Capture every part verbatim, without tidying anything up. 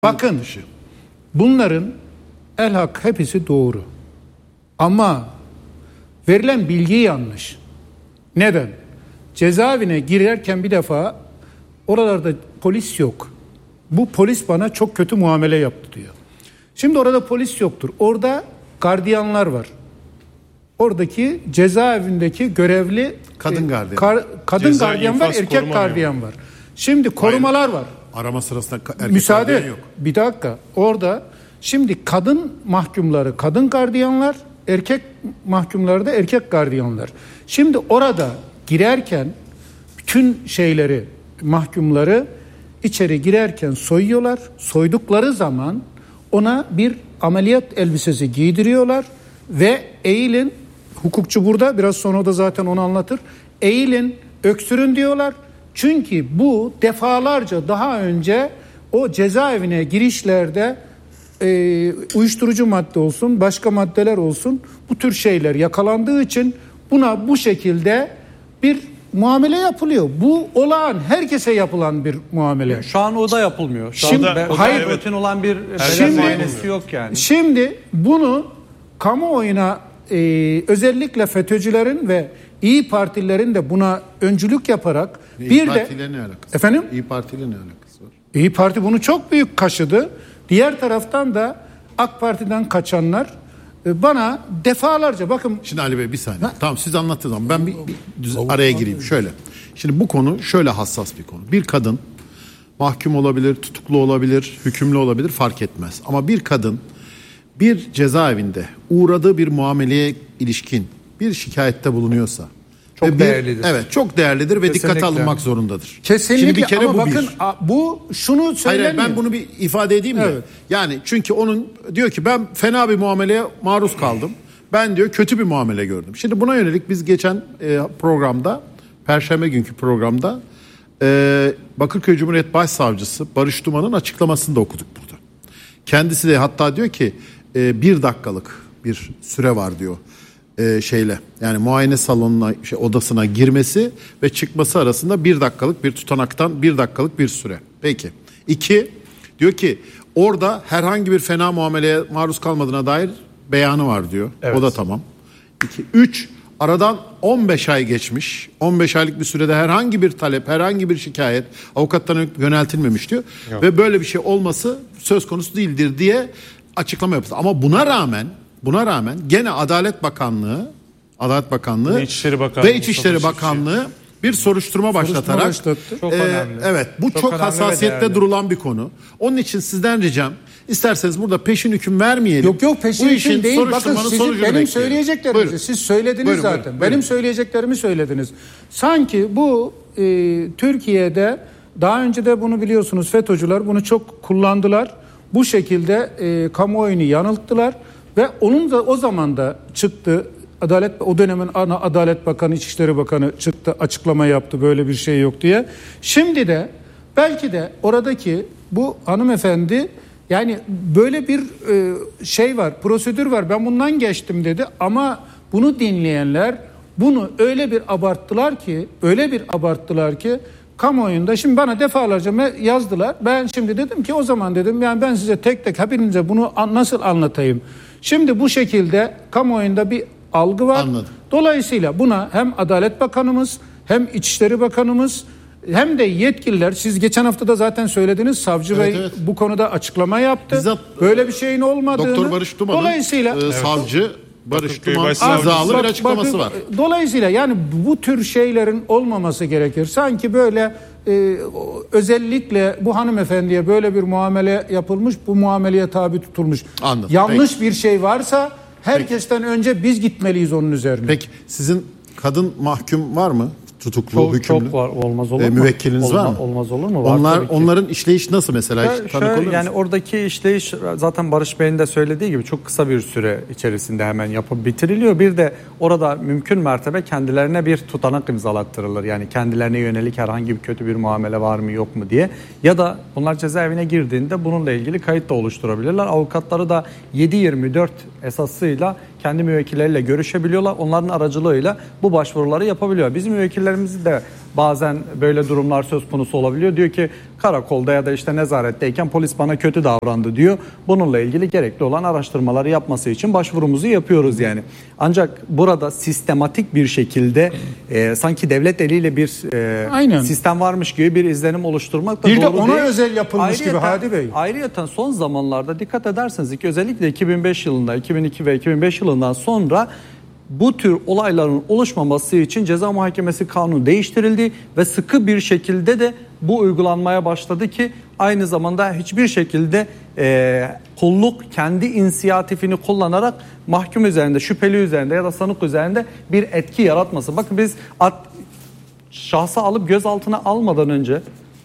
Bakın bunların elhak hepsi doğru. Ama verilen bilgi yanlış. Neden? Cezaevine girerken bir defa oralarda polis yok. Bu polis bana çok kötü muamele yaptı diyor. Şimdi orada polis yoktur. Orada gardiyanlar var. Oradaki cezaevindeki görevli kadın gardiyan, kar, kadın Ceza gardiyan var, erkek gardiyan memuru var. Şimdi korumalar var. Arama sırasında erkek Müsaade gardiyan yok. Bir dakika. Orada şimdi kadın mahkumları kadın gardiyanlar, erkek mahkumları da erkek gardiyanlar. Şimdi orada girerken bütün şeyleri, mahkumları içeri girerken soyuyorlar. Soydukları zaman ona bir ameliyat elbisesi giydiriyorlar ve eğilin, hukukçu burada, biraz sonra da zaten onu anlatır. Eğilin, öksürün diyorlar. Çünkü bu defalarca daha önce o cezaevine girişlerde e, uyuşturucu madde olsun, başka maddeler olsun, bu tür şeyler yakalandığı için buna bu şekilde bir muamele yapılıyor. Bu olağan herkese yapılan bir muamele. Şu an o da yapılmıyor. Şu Şimdi, anda hayır, rutin olan bir şimdi, muayenesi yok yani. Şimdi bunu kamuoyuna e, özellikle FETÖ'cülerin ve İyi Partililerin de buna öncülük yaparak İyi bir Parti de ne alakası? Efendim? İyi Parti ile ne alakası var? İyi Parti bunu çok büyük kaşıdı. Diğer taraftan da AK Parti'den kaçanlar bana defalarca bakın. Şimdi Ali Bey bir saniye. Ha? Tamam siz anlattınız ama ben bir, bir düz, araya gireyim. Şöyle. Şimdi bu konu şöyle hassas bir konu. Bir kadın mahkum olabilir, tutuklu olabilir, hükümlü olabilir, fark etmez. Ama bir kadın bir cezaevinde uğradığı bir muameleye ilişkin bir şikayette bulunuyorsa çok bir, değerlidir. Evet, çok değerlidir ve Kesinlikle. dikkate alınmak zorundadır. Kesinlikle. Şimdi bir kere ama bu bakın bir. bu şunu söylemiyor. Hayır, ben bunu bir ifade edeyim de. Evet. Yani çünkü onun diyor ki ben fena bir muameleye maruz kaldım. Ben diyor kötü bir muamele gördüm. Şimdi buna yönelik biz geçen e, programda, Perşembe günkü programda e, Bakırköy Cumhuriyet Başsavcısı Barış Duman'ın açıklamasını da okuduk burada. Kendisi de hatta diyor ki e, bir dakikalık bir süre var diyor. Ee, şeyle yani muayene salonuna şey, odasına girmesi ve çıkması arasında bir dakikalık bir tutanaktan bir dakikalık bir süre. Peki. İki, diyor ki orada herhangi bir fena muameleye maruz kalmadığına dair beyanı var diyor. Evet. O da tamam. İki, üç, aradan on beş ay geçmiş. on beş aylık bir sürede herhangi bir talep, herhangi bir şikayet avukattan yöneltilmemiş diyor. Yok. Ve böyle bir şey olması söz konusu değildir diye açıklama yaptı. Ama buna rağmen Buna rağmen gene Adalet Bakanlığı, Adalet Bakanlığı ve İçişleri Bakanlığı, ve İçişleri Bakanlığı bir soruşturma başlatarak çok e, önemli. Evet, bu çok, çok hassasiyette durulan bir konu. Onun için sizden ricam, isterseniz burada peşin hüküm vermeyelim. Yok yok peşin bu hüküm değil. Bakın sizin benim söyleyeceklerinizi buyurun. siz söylediniz buyurun, zaten. Buyurun, benim buyurun. söyleyeceklerimi söylediniz. Sanki bu e, Türkiye'de daha önce de bunu biliyorsunuz, FETÖ'cüler bunu çok kullandılar. Bu şekilde e, kamuoyunu yanılttılar. Ve onun da o zaman da çıktı, Adalet o dönemin ana Adalet Bakanı, İçişleri Bakanı çıktı, açıklama yaptı, böyle bir şey yok diye. Şimdi de belki de oradaki bu hanımefendi yani böyle bir e, şey var, prosedür var, ben bundan geçtim dedi ama bunu dinleyenler bunu öyle bir abarttılar ki, öyle bir abarttılar ki kamuoyunda şimdi bana defalarca yazdılar. Ben şimdi dedim ki o zaman dedim yani ben size tek tek hepinize bunu nasıl anlatayım? Şimdi bu şekilde kamuoyunda bir algı var. Anladım. Dolayısıyla buna hem Adalet Bakanımız hem İçişleri Bakanımız hem de yetkililer, siz geçen hafta da zaten söylediniz, savcı evet, bey evet. bu konuda açıklama yaptı. Bizzat, böyle bir şeyin olmadığını. Doktor Barış Duman'ın dolayısıyla e, savcı Barış Duman imzalı bir açıklaması var. Dolayısıyla yani bu tür şeylerin olmaması gerekir. Sanki böyle e, özellikle bu hanımefendiye böyle bir muamele yapılmış, bu muameleye tabi tutulmuş. Anladım. Yanlış Peki. bir şey varsa herkesten Peki. önce biz gitmeliyiz onun üzerine. Peki sizin kadın mahkum var mı? Tutuklu, çok, hükümlü. Çok var, olmaz olur e, mu? Müvekkiliniz Olma, var mı? Olmaz olur mu? Var Onlar onların işleyiş nasıl mesela? Şöyle, Hiç tanık olur yani musun? oradaki işleyiş zaten Barış Bey'in de söylediği gibi çok kısa bir süre içerisinde hemen yapıp bitiriliyor. Bir de orada mümkün mertebe kendilerine bir tutanak imzalattırılır. Yani kendilerine yönelik herhangi bir kötü bir muamele var mı yok mu diye. Ya da bunlar cezaevine girdiğinde bununla ilgili kayıt da oluşturabilirler. Avukatları da yedi yirmi dört esasıyla kendi müvekkilleriyle görüşebiliyorlar. Onların aracılığıyla bu başvuruları yapabiliyor. Bizim müvekkillerimizi de bazen böyle durumlar söz konusu olabiliyor. Diyor ki karakolda ya da işte nezaretteyken polis bana kötü davrandı diyor. Bununla ilgili gerekli olan araştırmaları yapması için başvurumuzu yapıyoruz yani. Ancak burada sistematik bir şekilde e, sanki devlet eliyle bir e, Aynen. sistem varmış gibi bir izlenim oluşturmak da Bir de doğru ona değil. özel yapılmış gibi Hadi Bey. Ayrıyeten son zamanlarda dikkat ederseniz ki özellikle iki bin beş yılında, iki bin iki ve iki bin beş yılından sonra bu tür olayların oluşmaması için Ceza Muhakemesi Kanunu değiştirildi ve sıkı bir şekilde de bu uygulanmaya başladı ki aynı zamanda hiçbir şekilde e, kulluk kendi inisiyatifini kullanarak mahkum üzerinde, şüpheli üzerinde ya da sanık üzerinde bir etki yaratması. Bakın biz at, şahsı alıp gözaltına almadan önce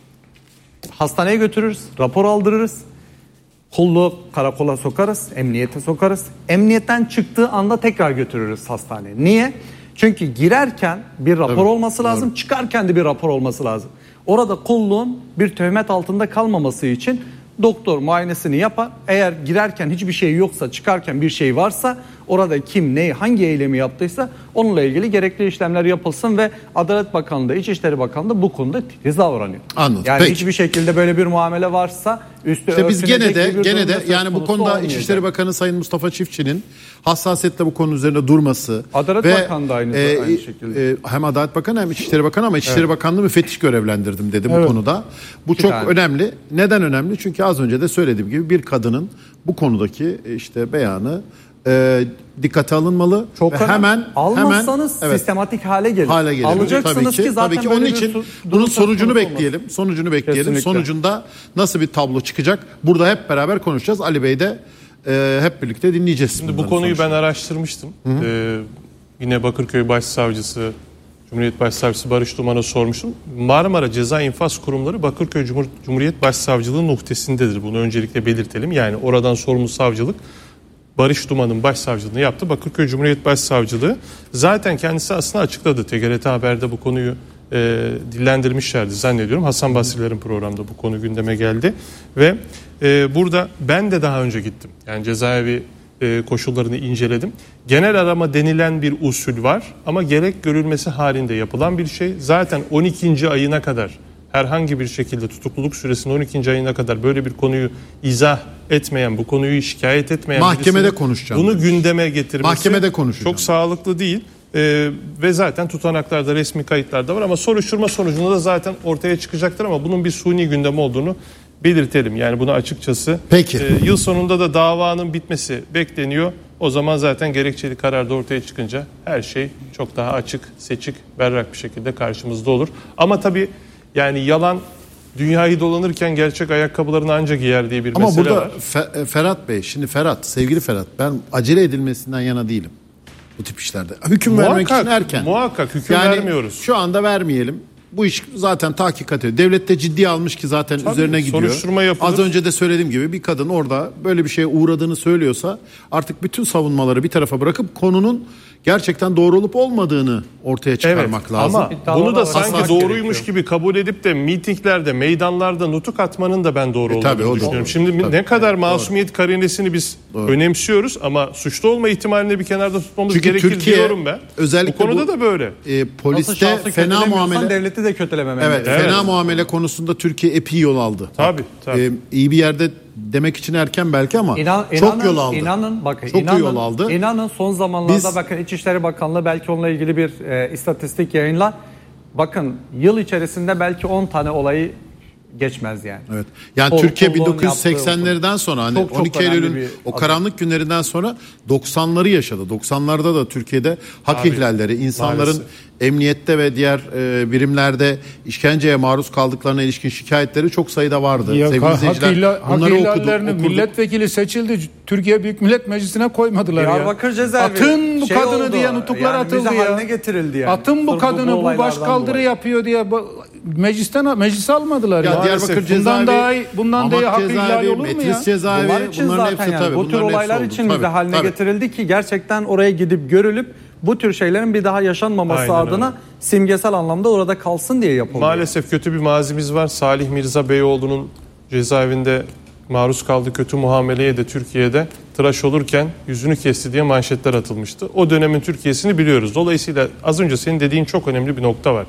hastaneye götürürüz, rapor aldırırız. Kulluğu karakola sokarız, emniyete sokarız. Emniyetten çıktığı anda tekrar götürürüz hastaneye. Niye? Çünkü girerken bir rapor evet, olması lazım, doğru. Çıkarken de bir rapor olması lazım. Orada kulluğun bir töhmet altında kalmaması için doktor muayenesini yapar. Eğer girerken hiçbir şey yoksa, çıkarken bir şey varsa orada kim, neyi, hangi eylemi yaptıysa onunla ilgili gerekli işlemler yapılsın ve Adalet Bakanlığı, İçişleri Bakanlığı bu konuda titiz davranıyor. Anladım. Yani Peki. Hiçbir şekilde böyle bir muamele varsa üstü İşte biz gene de gene de yani bu konuda olmayacak. İçişleri Bakanı Sayın Mustafa Çiftçi'nin hassasiyetle bu konu üzerinde durması Adalet ve Bakanı da aynı, e, aynı şekilde. E, hem Adalet Bakanı hem İçişleri Bakanı ama İçişleri evet. Bakanlığı müfettiş görevlendirdim dedi evet. bu konuda. Bu İki çok tane. önemli. Neden önemli? Çünkü az önce de söylediğim gibi bir kadının bu konudaki işte beyanı e, dikkate alınmalı. Çok ve hemen almazsanız hemen, evet, sistematik hale gelir. Hale gelir. Alacaksınız tabii ki, ki zaten tabii ki onun için su, bunun sonucunu bekleyelim. Olmaz. Sonucunu bekleyelim. Kesinlikle. Sonucunda nasıl bir tablo çıkacak? Burada hep beraber konuşacağız. Ali Bey de e, hep birlikte dinleyeceğiz. Şimdi bu konuyu sonuçta ben araştırmıştım. Ee, yine Bakırköy Başsavcısı, Cumhuriyet Başsavcısı Barış Duman'a sormuştum. Marmara Ceza İnfaz Kurumları Bakırköy Cumhur- Cumhuriyet Başsavcılığı'nın uhdesindedir. Bunu öncelikle belirtelim. Yani oradan sorumlu savcılık Barış Duman'ın başsavcılığını yaptı. Bakırköy Cumhuriyet Başsavcılığı zaten kendisi aslında açıkladı. T G R T Haber'de bu konuyu e, dillendirmişlerdi zannediyorum. Hasan Basri'lerin programında bu konu gündeme geldi. Ve e, burada ben de daha önce gittim. Yani cezaevi e, koşullarını inceledim. Genel arama denilen bir usul var ama gerek görülmesi halinde yapılan bir şey. Zaten on ikinci ayına kadar herhangi bir şekilde tutukluluk süresinin on ikinci ayına kadar böyle bir konuyu izah etmeyen, bu konuyu şikayet etmeyen mahkemede konuşacağım. Bunu gündeme getirmesi mahkemede konuşacağım. Çok sağlıklı değil. Ee, ve zaten tutanaklarda, resmi kayıtlarda var ama soruşturma sonucunda da zaten ortaya çıkacaktır ama bunun bir suni gündem olduğunu belirtelim. Yani bunu açıkçası Peki. E, yıl sonunda da davanın bitmesi bekleniyor. O zaman zaten gerekçeli karar da ortaya çıkınca her şey çok daha açık, seçik, berrak bir şekilde karşımızda olur. Ama tabii yani yalan dünyayı dolanırken gerçek ayakkabılarını ancak giyer diye bir ama mesele var. Ama burada Ferhat Bey, şimdi Ferhat, sevgili Ferhat, ben acele edilmesinden yana değilim bu tip işlerde. Hüküm muhakkak, vermek için erken. Muhakkak hüküm yani vermiyoruz. Şu anda vermeyelim. Bu iş zaten tahkikat ediyor. Devlet de ciddiye almış ki zaten tabii, üzerine gidiyor. Soruşturma yapılır. Az önce de söylediğim gibi bir kadın orada böyle bir şeye uğradığını söylüyorsa artık bütün savunmaları bir tarafa bırakıp konunun gerçekten doğru olup olmadığını ortaya çıkarmak evet, lazım. Ama bunu da sanki doğruymuş gerekiyor. gibi kabul edip de mitinglerde, meydanlarda nutuk atmanın da ben doğru e, olduğunu tabii, düşünüyorum. Doğru. Şimdi tabii. ne kadar evet, masumiyet doğru. karinesini biz doğru. önemsiyoruz ama suçlu olma ihtimalini bir kenarda tutmamız Çünkü gerekir Türkiye, diyorum ben. özellikle bu konuda bu, da böyle. E, poliste fena muamele, devleti de kötülememeli. Evet, evet, fena muamele konusunda Türkiye epey yol aldı. Tabii, tabii. E, iyi bir yerde demek için erken belki ama İnan, çok inanın, yol aldı. İnanın bakın, çok inanın, yol aldı. İnanın son zamanlarda Biz, bakın İçişleri Bakanlığı belki onunla ilgili bir e, istatistik yayınlar. Bakın yıl içerisinde belki on tane olayı geçmez yani. Evet. Yani Kol, Türkiye bin dokuz yüz seksenlerden sonra hani çok, çok on iki Eylül'ün o adım. karanlık günlerinden sonra doksanları yaşadı. doksanlarda da Türkiye'de hak Abi, ihlalleri, insanların maalesef. emniyette ve diğer e, birimlerde işkenceye maruz kaldıklarına ilişkin şikayetleri çok sayıda vardı. Ya, Sevgili izleyiciler, hak ihlallerini milletvekili seçildi. Türkiye Büyük Millet Meclisi'ne koymadılar ya. Diyarbakır cezaevi. Atın bu şey kadını oldu, diye nutuklar yani atıldı ya. haline getirildi yani. Atın bu Sırf kadını bu, bu başkaldırı dolayı. yapıyor diye meclisten meclise almadılar ya. ya. Diyarbakır bundan cezaevi, daha iyi, bundan daha iyi hak ihlali olur mu Metris ya? cezaevi, Bunlar için bunların zaten hepsi yani tabii. bu tür olaylar için tabii, de haline tabii. getirildi ki gerçekten oraya gidip görülüp bu tür şeylerin bir daha yaşanmaması Aynen adına öyle. simgesel anlamda orada kalsın diye yapıldı. Maalesef kötü bir mazimiz var. Salih Mirza Beyoğlu'nun cezaevinde maruz kaldığı kötü muameleye de Türkiye'de tıraş olurken yüzünü kesti diye manşetler atılmıştı. O dönemin Türkiye'sini biliyoruz. Dolayısıyla az önce senin dediğin çok önemli bir nokta var.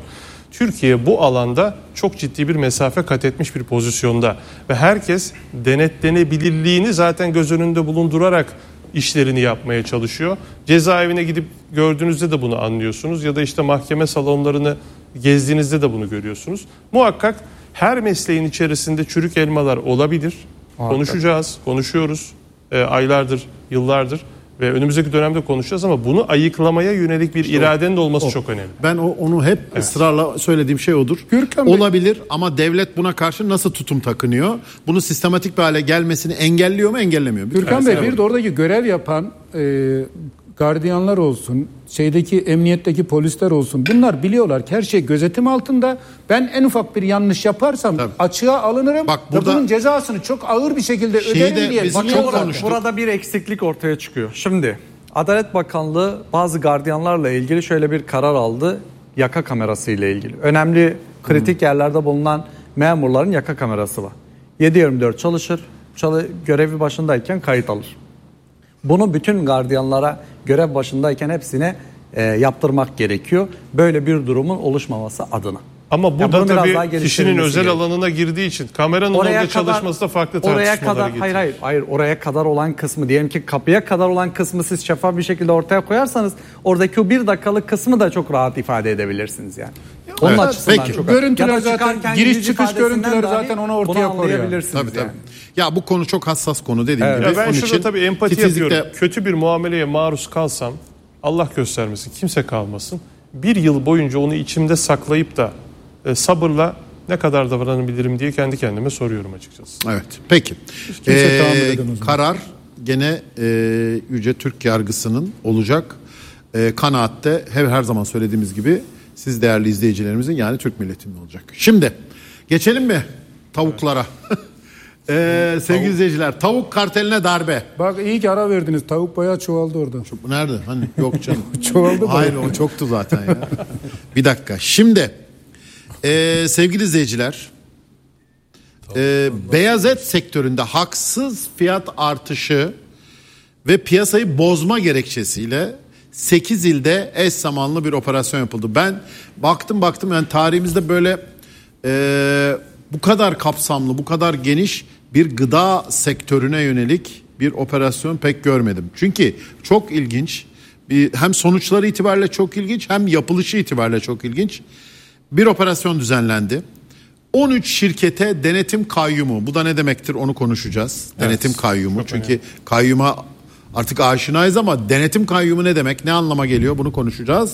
Türkiye bu alanda çok ciddi bir mesafe kat etmiş bir pozisyonda ve herkes denetlenebilirliğini zaten göz önünde bulundurarak işlerini yapmaya çalışıyor. Cezaevine gidip gördüğünüzde de bunu anlıyorsunuz ya da işte mahkeme salonlarını gezdiğinizde de bunu görüyorsunuz. Muhakkak her mesleğin içerisinde çürük elmalar olabilir. Muhakkak. Konuşacağız, konuşuyoruz e, aylardır, yıllardır ve önümüzdeki dönemde konuşacağız ama bunu ayıklamaya yönelik bir işte iradenin de olması o, çok önemli. Ben o, onu hep evet. ısrarla söylediğim şey odur. Gürkan Olabilir Bey. Ama devlet buna karşı nasıl tutum takınıyor? Bunu sistematik bir hale gelmesini engelliyor mu, engellemiyor mu? Gürkan Bey, bir de oradaki görev yapan e, gardiyanlar olsun, şeydeki emniyetteki polisler olsun, bunlar biliyorlar ki her şey gözetim altında. Ben en ufak bir yanlış yaparsam Tabii. açığa alınırım. Bak burada, ve bunun cezasını çok ağır bir şekilde öderim diye. Bak, çok konuştuk. Burada bir eksiklik ortaya çıkıyor. Şimdi Adalet Bakanlığı bazı gardiyanlarla ilgili şöyle bir karar aldı. Yaka kamerası ile ilgili. Önemli kritik hmm. yerlerde bulunan memurların yaka kamerası var. yedi yirmi dört çalışır. Çalı, görevi başındayken kayıt alır. Bunu bütün gardiyanlara görev başındayken hepsine e, yaptırmak gerekiyor. Böyle bir durumun oluşmaması adına. Ama bu ya da tabii kişinin özel gerekiyor. Alanına girdiği için kameranın oraya orada kadar, çalışması da farklı tartışmalara kadar, getiriyor. Hayır hayır hayır oraya kadar olan kısmı diyelim ki kapıya kadar olan kısmı siz şeffaf bir şekilde ortaya koyarsanız oradaki o bir dakikalık kısmı da çok rahat ifade edebilirsiniz yani. Onun evet, açısından peki. çok. Görüntüler zaten giriş çıkış görüntüleri zaten onu ortaya koyuyor. Tabii yani. tabii. Ya bu konu çok hassas konu dediğim evet. gibi. Ya ben Onun şurada için tabii empati titizlikle... yapıyorum. Kötü bir muameleye maruz kalsam Allah göstermesin kimse kalmasın. Bir yıl boyunca onu içimde saklayıp da e, sabırla ne kadar davranabilirim diye kendi kendime soruyorum açıkçası. Evet peki. Ee, karar gene e, Yüce Türk Yargısı'nın olacak. E, kanaatte her, her zaman söylediğimiz gibi siz değerli izleyicilerimizin yani Türk milletinin olacak. Şimdi geçelim mi tavuklara? Evet. Ee, sevgili tavuk. izleyiciler, tavuk karteline darbe. Bak iyi ki ara verdiniz. Tavuk bayağı çoğaldı orada. Çok, nerede? Hani yok canım. Çoğaldı mı? Hayır o çoktu zaten ya. Bir dakika. Şimdi e, sevgili izleyiciler, e, beyaz et sektöründe haksız fiyat artışı ve piyasayı bozma gerekçesiyle sekiz ilde eş zamanlı bir operasyon yapıldı. Ben baktım baktım yani tarihimizde böyle e, bu kadar kapsamlı, bu kadar geniş bir gıda sektörüne yönelik bir operasyon pek görmedim. Çünkü çok ilginç, bir, hem sonuçları itibariyle çok ilginç hem yapılışı itibariyle çok ilginç bir operasyon düzenlendi. on üç şirkete denetim kayyumu, bu da ne demektir onu konuşacağız. Evet, denetim kayyumu çünkü önemli. Kayyuma artık aşinayız ama denetim kayyumu ne demek, ne anlama geliyor bunu konuşacağız.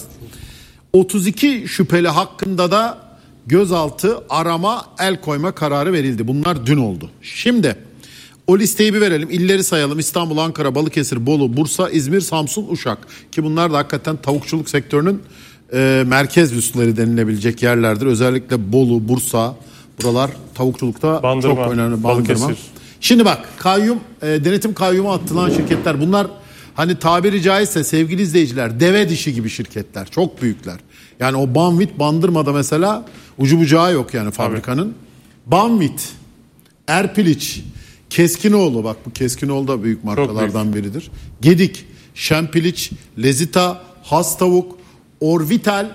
otuz iki şüpheli hakkında da gözaltı, arama, el koyma kararı verildi. Bunlar dün oldu. Şimdi o listeyi bir verelim. İlleri sayalım. İstanbul, Ankara, Balıkesir, Bolu, Bursa, İzmir, Samsun, Uşak. Ki bunlar da hakikaten tavukçuluk sektörünün e, merkez üsleri denilebilecek yerlerdir. Özellikle Bolu, Bursa, buralar tavukçulukta Bandırma, çok önemli. Bandırma. Balıkesir. Şimdi bak kayyum, e, denetim kayyumu atılan şirketler bunlar hani tabiri caizse sevgili izleyiciler deve dişi gibi şirketler. Çok büyükler. Yani o Banvit Bandırma'da mesela ucu bucağı yok yani fabrikanın. Evet. Banvit, Erpiliç, Keskinoğlu, bak bu Keskinoğlu da büyük markalardan büyük. biridir. Gedik, Şempiliç, Lezita, Hastavuk, Orvital,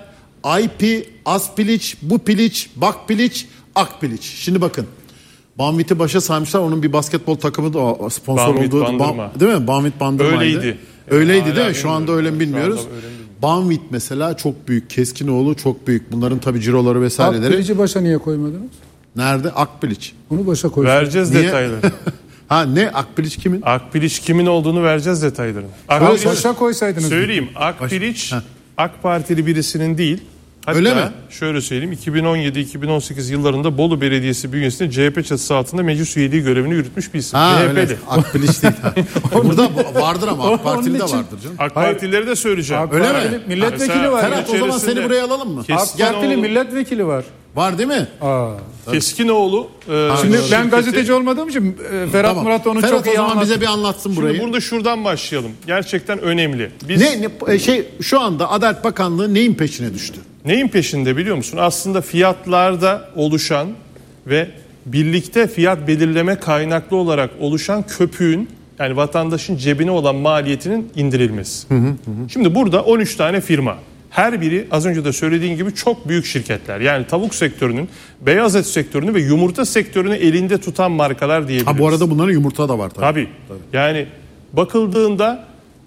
Aypi, Aspiliç, Bupiliç, Bakpiliç, Akpiliç. Şimdi bakın. Banvit'i başa saymışlar. Onun bir basketbol takımı da sponsor Banvit olduğu. Bandırma. Ban, değil mi? Banvit Bandırma'ydı. Öyleydi. Öyleydi Hala değil mi? Şu anda öyle mi bilmiyoruz. Banvit mesela çok büyük. Keskinoğlu çok büyük. Bunların tabii ciroları vesaireleri. Akpiliç'i başa niye koymadınız? Nerede? Akpiliç. Bunu başa koyacağız. Vereceğiz Niye? detayları. Ha ne? Akpiliç kimin? Akpiliç kimin olduğunu vereceğiz detaylarını. Akpiliç, başa koysaydınız. Söyleyeyim. Akpiliç AK Partili birisinin değil. Hatta öyle mi? Şöyle söyleyeyim. iki bin on yedi iki bin on sekiz yıllarında Bolu Belediyesi bünyesinde C H P çatısı altında meclis üyeliği görevini yürütmüş bir isim. Ha öyle. Akpiliç değil. Burada vardır ama AK Partili de vardır canım. AK Partilileri de söyleyeceğim. AK öyle mi? Milletvekili var. Ferhat o zaman seni buraya alalım mı? AK Partili milletvekili var. Var değil mi? Aa. Keskinoğlu. E, Şimdi ben şirketi... gazeteci olmadığım için e, Ferhat tamam. Murat onu Ferhat çok iyi o zaman anlattı. bize bir anlatsın burayı. Şimdi burada şuradan başlayalım. Gerçekten önemli. Biz... Ne, ne şey şu anda Adalet Bakanlığı neyin peşine düştü? Neyin peşinde biliyor musun? Aslında fiyatlarda oluşan ve birlikte fiyat belirleme kaynaklı olarak oluşan köpüğün, yani vatandaşın cebine olan maliyetinin indirilmesi. Hı hı hı. Şimdi burada on üç tane firma. Her biri az önce de söylediğin gibi çok büyük şirketler. Yani tavuk sektörünün, beyaz et sektörünü ve yumurta sektörünü elinde tutan markalar diyebiliriz. Ha bu arada bunların yumurta da var tabii. Tabii. tabii. Yani bakıldığında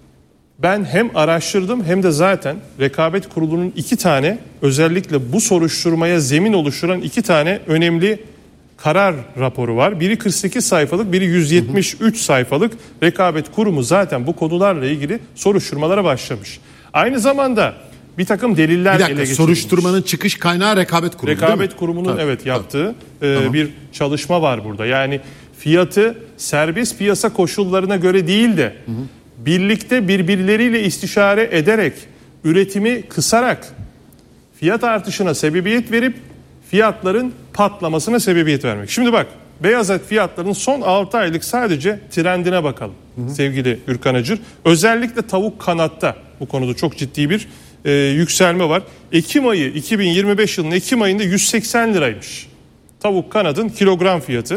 ben hem araştırdım hem de zaten Rekabet Kurulu'nun iki tane özellikle bu soruşturmaya zemin oluşturan iki tane önemli karar raporu var. Biri kırk sekiz sayfalık, biri yüz yetmiş üç sayfalık. Rekabet Kurumu zaten bu konularla ilgili soruşturmalara başlamış. Aynı zamanda bir takım deliller bir dakika, ele geçirilmiş. Soruşturmanın çıkış kaynağı Rekabet Kurumu. Rekabet Kurumu'nun tabii, evet tabii. yaptığı e, Tamam. bir çalışma var burada. Yani fiyatı serbest piyasa koşullarına göre değil de hı hı. birlikte birbirleriyle istişare ederek üretimi kısarak fiyat artışına sebebiyet verip fiyatların patlamasına sebebiyet vermek. Şimdi bak, beyaz et fiyatlarının son altı aylık sadece trendine bakalım hı hı. sevgili Gürkan Acır. Özellikle tavuk kanatta bu konuda çok ciddi bir e, yükselme var. Ekim ayı iki bin yirmi beş yılının Ekim ayında yüz seksen liraymış tavuk kanadın kilogram fiyatı.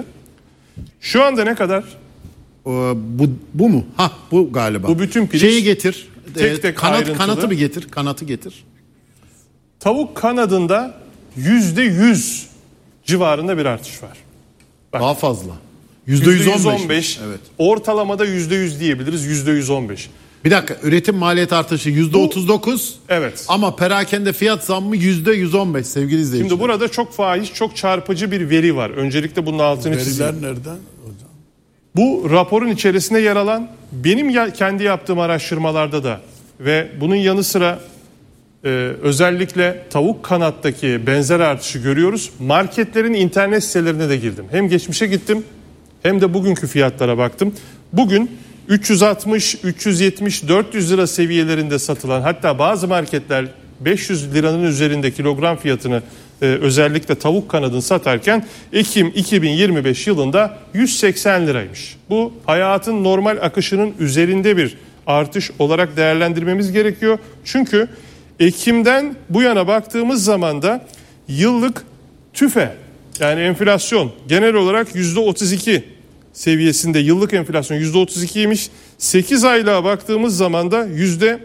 Şu anda ne kadar? Ee, bu bu mu? Ha bu galiba. Bu bütün pirinç. Şeyi getir. Tek tek kanat ayrıntılı. kanatı bir getir. Kanatı getir. Tavuk kanadında yüzde yüz civarında bir artış var. Bak, daha fazla. Yüzde yüz on beş. Evet. Ortalamada yüzde yüz diyebiliriz. Yüzde yüz on beş. Bir dakika, üretim maliyet artışı yüzde otuz dokuz. Evet. Ama perakende fiyat zammı yüzde yüz on beş sevgili izleyiciler. Şimdi burada çok fahiş, çok çarpıcı bir veri var. Öncelikle bunun altını çizeyim. Veriler nereden hocam? Bu raporun içerisinde yer alan, benim ya, kendi yaptığım araştırmalarda da ve bunun yanı sıra e, özellikle tavuk kanattaki benzer artışı görüyoruz. Marketlerin internet sitelerine de girdim. Hem geçmişe gittim hem de bugünkü fiyatlara baktım. Bugün üç yüz altmış, üç yüz yetmiş, dört yüz lira seviyelerinde satılan, hatta bazı marketler beş yüz liranın üzerinde kilogram fiyatını e, özellikle tavuk kanadını satarken Ekim iki bin yirmi beş yılında yüz seksen liraymış. Bu hayatın normal akışının üzerinde bir artış olarak değerlendirmemiz gerekiyor. Çünkü Ekim'den bu yana baktığımız zaman da yıllık tüfe, yani enflasyon genel olarak yüzde otuz iki seviyesinde, yıllık enflasyon yüzde otuz ikiymiş. sekiz aylığa baktığımız zaman da yüzde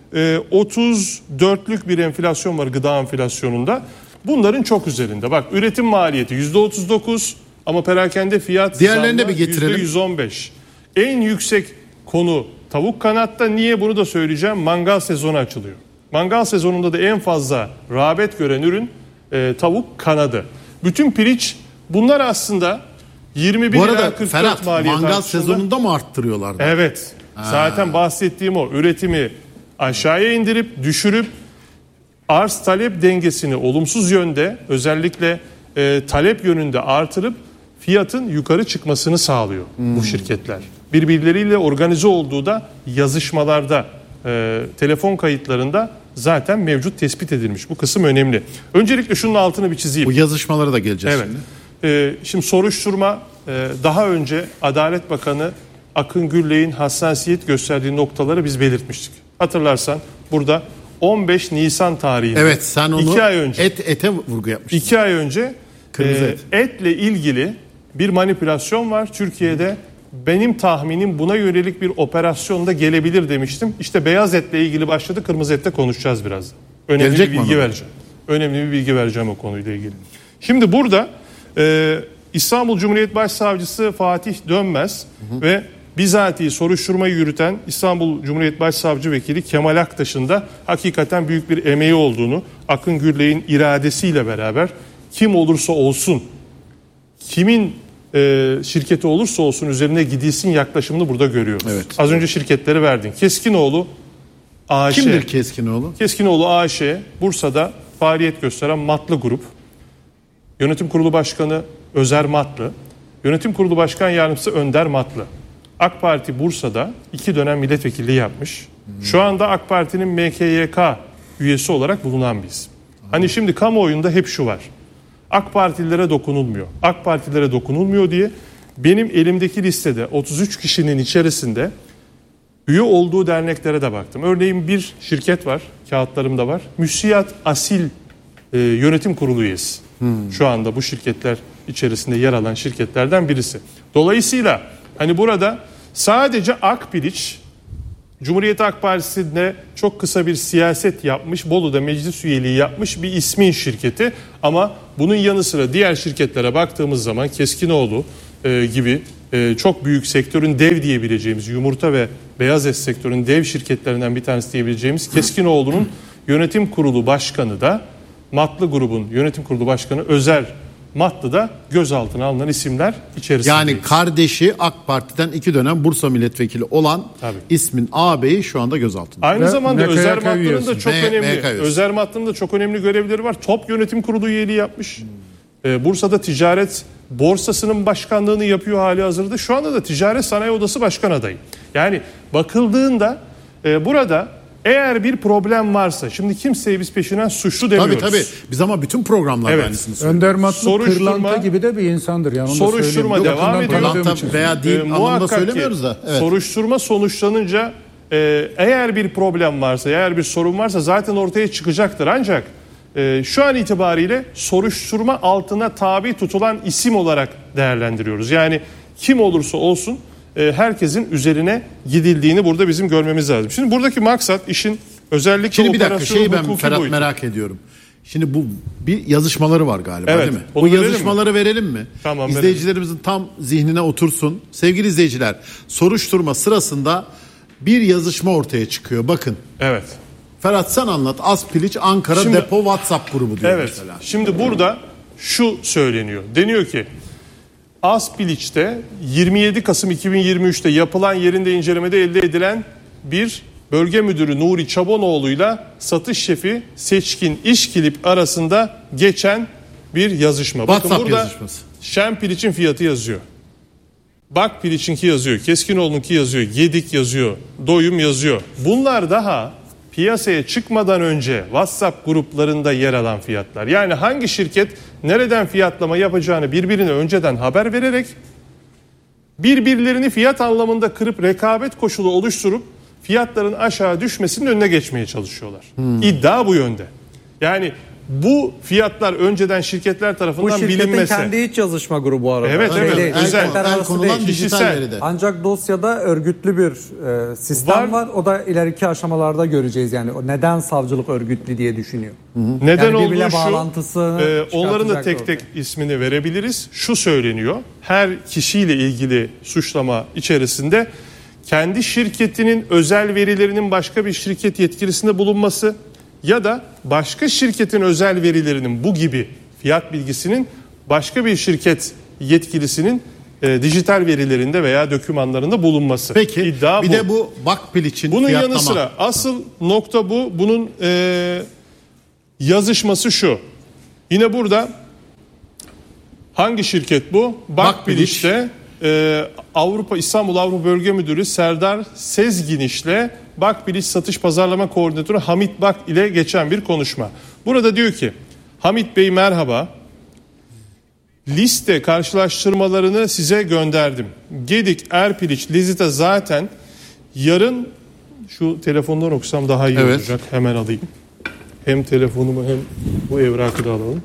otuz dörtlük bir enflasyon var gıda enflasyonunda. Bunların çok üzerinde. Bak, üretim maliyeti yüzde otuz dokuz ama perakende fiyat diğerlerini de bir getirelim. yüzde yüz on beş. En yüksek konu tavuk kanatta. Niye, bunu da söyleyeceğim. Mangal sezonu açılıyor. Mangal sezonunda da en fazla rağbet gören ürün e, tavuk kanadı. Bütün pirinç, bunlar aslında yirmi bir bu arada ila kırk dört Ferhat, maliyet mangal artışında. sezonunda mı arttırıyorlar? Evet. Ha. Zaten bahsettiğim o. Üretimi aşağıya indirip düşürüp arz talep dengesini olumsuz yönde, özellikle e, talep yönünde artırıp fiyatın yukarı çıkmasını sağlıyor hmm. bu şirketler. Birbirleriyle organize olduğu da yazışmalarda, e, telefon kayıtlarında zaten mevcut, tespit edilmiş. Bu kısım önemli. Öncelikle şunun altını bir çizeyim. Bu yazışmalara da geleceğiz evet. şimdi. Ee, şimdi soruşturma e, daha önce Adalet Bakanı Akın Gürley'in hassasiyet gösterdiği noktaları biz belirtmiştik. Hatırlarsan burada on beş Nisan tarihinde. Evet, sen onu iki ay önce, et ete vurgu yapmıştın. iki ay önce Kırmızı e, et. etle ilgili bir manipülasyon var Türkiye'de. Benim tahminim buna yönelik bir operasyonda gelebilir demiştim. İşte beyaz etle ilgili başladı. Kırmızı ette konuşacağız biraz. Önemli Gelecek bir bilgi mi vereceğim. Önemli bir bilgi vereceğim o konuyla ilgili. Şimdi burada e, İstanbul Cumhuriyet Başsavcısı Fatih Dönmez hı hı. ve bizatihi soruşturmayı yürüten İstanbul Cumhuriyet Başsavcı Vekili Kemal Aktaş'ın da hakikaten büyük bir emeği olduğunu, Akın Gürley'in iradesiyle beraber kim olursa olsun, kimin e, şirketi olursa olsun üzerine gidilsin yaklaşımını burada görüyoruz. Evet. Az önce şirketleri verdin. Keskinoğlu A Ş. Kimdir Keskinoğlu? Keskinoğlu A Ş Bursa'da faaliyet gösteren Matlı Grup. Yönetim Kurulu Başkanı Özer Matlı. Yönetim Kurulu Başkan Yardımcısı Önder Matlı. AK Parti Bursa'da iki dönem milletvekilliği yapmış. Hmm. Şu anda AK Parti'nin M K Y K üyesi olarak bulunan bir isim. Hmm. Hani şimdi kamuoyunda hep şu var. AK Partililere dokunulmuyor. AK Partililere dokunulmuyor diye benim elimdeki listede otuz üç kişinin içerisinde üye olduğu derneklere de baktım. Örneğin bir şirket var, kağıtlarımda var. Müsiyat Asil e, yönetim kurulu üyesi. Hmm. Şu anda bu şirketler içerisinde yer alan şirketlerden birisi. Dolayısıyla hani burada sadece Akbiliç Cumhuriyet Halk Partisi'nde çok kısa bir siyaset yapmış, Bolu'da meclis üyeliği yapmış bir ismin şirketi. Ama bunun yanı sıra diğer şirketlere baktığımız zaman Keskinoğlu e, gibi e, çok büyük sektörün dev diyebileceğimiz, yumurta ve beyaz et sektörün dev şirketlerinden bir tanesi diyebileceğimiz Keskinoğlu'nun yönetim kurulu başkanı da Matlı grubun yönetim kurulu başkanı Özer Matlı da gözaltına alınan isimler içerisinde. Yani kardeşi AK Parti'den iki dönem Bursa milletvekili olan Tabii. ismin ağabeyi şu anda gözaltında. Aynı Ve zamanda M K Y K Özer Matlı'nın üyesi. da çok M- önemli M K Y K üyesi. Özer Matlı'nın da çok önemli görevleri var. Top yönetim kurulu üyeliği yapmış. Ee, Bursa'da ticaret borsasının başkanlığını yapıyor hali hazırda. Şu anda da Ticaret Sanayi Odası Başkan adayı. Yani bakıldığında e, burada eğer bir problem varsa, şimdi kimseyi biz peşinden suçlu demiyoruz. Tabii tabii. Biz ama bütün programlarda Evet. aynısını söylüyoruz. Önder Matlı Soruşturma- pırlanta gibi de bir insandır. Yani onu da Soruşturma söyleyeyim. devam Yakından ediyor. tanıdığım Pırlanta için. veya değil Ee, anlamında muhakkak ki söylemiyoruz da. Evet. Soruşturma sonuçlanınca e, eğer bir problem varsa, eğer bir sorun varsa zaten ortaya çıkacaktır. Ancak e, şu an itibariyle soruşturma altına tabi tutulan isim olarak değerlendiriyoruz. Yani kim olursa olsun e, herkesin üzerine gidildiğini burada bizim görmemiz lazım. Şimdi buradaki maksat işin özellikle Şimdi bir dakika operasyonu şeyi ben hukuki Ferhat boyutu. merak ediyorum. Şimdi bu bir yazışmaları var galiba Evet, değil mi? onu Bu verelim yazışmaları verelim mi? Tamam, İzleyicilerimizin tam zihnine otursun. Sevgili izleyiciler, soruşturma sırasında bir yazışma ortaya çıkıyor. Bakın. Evet. Ferhat sen anlat. Aspiliç Ankara Şimdi- Depo WhatsApp grubu diyor Evet. mesela. Şimdi burada şu söyleniyor. Deniyor ki Aspiliç'te yirmi yedi Kasım iki bin yirmi üç'te yapılan yerinde incelemede elde edilen bir bölge müdürü Nuri Çabanoğlu'yla satış şefi Seçkin İşkilip arasında geçen bir yazışma. Bakın WhatsApp burada yazışması. Şen piliçin fiyatı yazıyor. Bak piliçinki yazıyor. Keskinoğlu'nunki yazıyor. Gedik yazıyor. Doyum yazıyor. Bunlar daha piyasaya çıkmadan önce WhatsApp gruplarında yer alan fiyatlar. Yani hangi şirket nereden fiyatlama yapacağını birbirine önceden haber vererek birbirlerini fiyat anlamında kırıp rekabet koşulu oluşturup fiyatların aşağı düşmesinin önüne geçmeye çalışıyorlar. Hmm. İddia bu yönde. Yani bu fiyatlar önceden şirketler Bu tarafından şirketin bilinmese. kendi iç yazışma grubu arada. Evet, Şey evet. değil, El, Güzel. şirketler el arası konulan değil. dijital Kişisel. veride. Ancak dosyada örgütlü bir e, sistem Var. var. O da ileriki aşamalarda göreceğiz yani. O neden savcılık örgütlü diye düşünüyor. Neden Yani olduğu birbirine şu, bağlantısını e, onların da tek çıkartacak tek ismini verebiliriz. Şu söyleniyor, her kişiyle ilgili suçlama içerisinde kendi şirketinin özel verilerinin başka bir şirket yetkilisinde bulunması ya da başka şirketin özel verilerinin bu gibi fiyat bilgisinin başka bir şirket yetkilisinin e, dijital verilerinde veya dokümanlarında bulunması. Peki İddia bir bu. de bu Bakpiliç'in Bunun fiyatlama. yanı sıra asıl nokta bu. Bunun e, yazışması şu. Yine burada hangi şirket bu? Bakpiliç'te e, Avrupa İstanbul Avrupa Bölge Müdürü Serdar Sezginiş'le Bakpiliç Satış Pazarlama Koordinatörü Hamit Bak ile geçen bir konuşma. Burada diyor ki Hamit Bey merhaba. Liste karşılaştırmalarını size gönderdim. Gedik, Erpiliç, Lizita zaten yarın şu telefondan okusam daha iyi Evet. olacak. Hemen alayım. Hem telefonumu hem bu evrakı da alalım.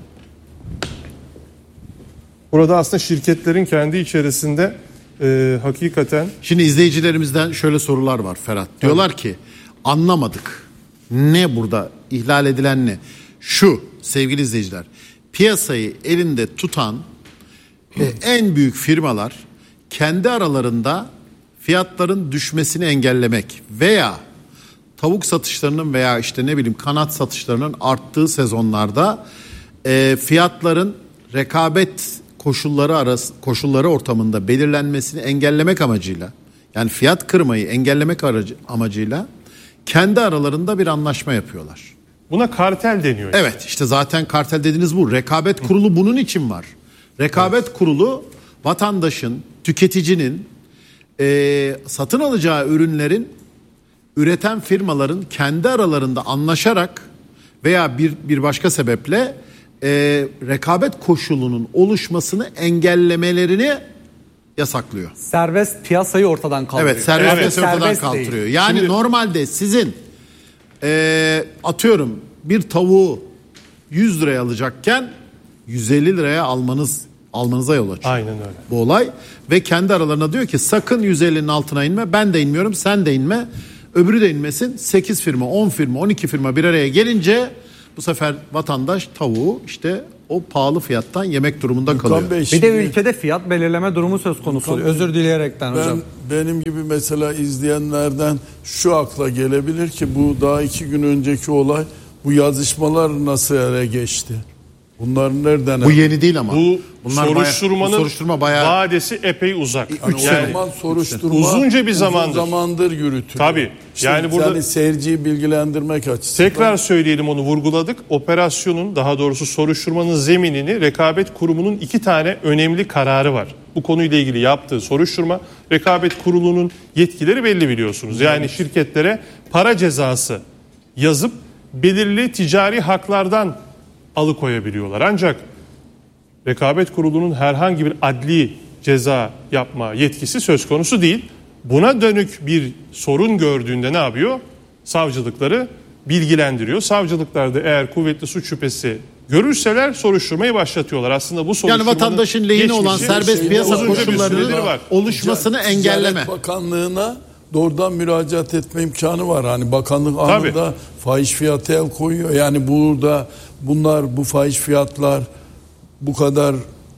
Burada aslında şirketlerin kendi içerisinde e, hakikaten Şimdi izleyicilerimizden şöyle sorular var Ferhat. Diyorlar ki anlamadık. Ne burada ihlal edilen ne? Şu sevgili izleyiciler. Piyasayı elinde tutan e, en büyük firmalar kendi aralarında fiyatların düşmesini engellemek veya tavuk satışlarının veya işte ne bileyim kanat satışlarının arttığı sezonlarda e, fiyatların rekabet koşulları arası koşulları ortamında belirlenmesini engellemek amacıyla, yani fiyat kırmayı engellemek aracı, amacıyla kendi aralarında bir anlaşma yapıyorlar. buna kartel deniyor. Evet, işte zaten kartel dediğiniz bu. Rekabet kurulu bunun için var. Rekabet evet. kurulu vatandaşın, tüketicinin e, satın alacağı ürünlerin üreten firmaların kendi aralarında anlaşarak veya bir bir başka sebeple e, rekabet koşulunun oluşmasını engellemelerini yasaklıyor. Serbest piyasayı ortadan kaldırıyor. Evet, serbest Evet, piyasayı ortadan serbest kaldırıyor. değil. Yani Şimdi- normalde sizin e, atıyorum bir tavuğu yüz liraya alacakken yüz elli liraya almanız almanıza yol açıyor. Aynen öyle. Bu olay ve kendi aralarına diyor ki sakın yüz ellinin altına inme, ben de inmiyorum, sen de inme. öbürü de inmesin. sekiz firma, on firma, on iki firma bir araya gelince bu sefer vatandaş tavuğu işte o pahalı fiyattan yemek durumunda kalıyor. Bey, bir şimdi, de ülkede fiyat belirleme durumu söz konusu oluyor. Özür dileyerekten ben, hocam. benim gibi mesela izleyenlerden şu akla gelebilir ki bu daha iki gün önceki olay, bu yazışmalar nasıl yere geçti? Bunlar nereden? Bu yeni değil ama. Bu Bunlar soruşturmanın bayağı, bu soruşturma bayağı vadesi epey uzak. Yani üç o sene. zaman soruşturma Uzunca bir zamandır. uzun zamandır yürütülüyor. Tabii. İşte Yani burada- yani seyirciyi bilgilendirmek açısından. Tekrar söyleyelim, onu vurguladık. Operasyonun, daha doğrusu soruşturmanın zeminini Rekabet Kurumu'nun iki tane önemli kararı var. Bu konuyla ilgili yaptığı soruşturma, Rekabet Kurulu'nun yetkileri belli biliyorsunuz. Yani şirketlere para cezası yazıp belirli ticari haklardan alıkoyabiliyorlar. Ancak Rekabet Kurulu'nun herhangi bir adli ceza yapma yetkisi söz konusu değil. Buna dönük bir sorun gördüğünde ne yapıyor? Savcılıkları bilgilendiriyor. Savcılıklar da eğer kuvvetli suç şüphesi görürseler soruşturmayı başlatıyorlar. Aslında bu soruşturmanın yani vatandaşın lehine olan geçmişi serbest şeyde piyasa uzunca bir koşullarının süredir var. oluşmasını Ticaret engelleme. Bakanlığı'na doğrudan müracaat etme imkanı var. Hani bakanlık anında Tabii. fahiş fiyatı el koyuyor. Yani burada bunlar, bu fahiş fiyatlar bu kadar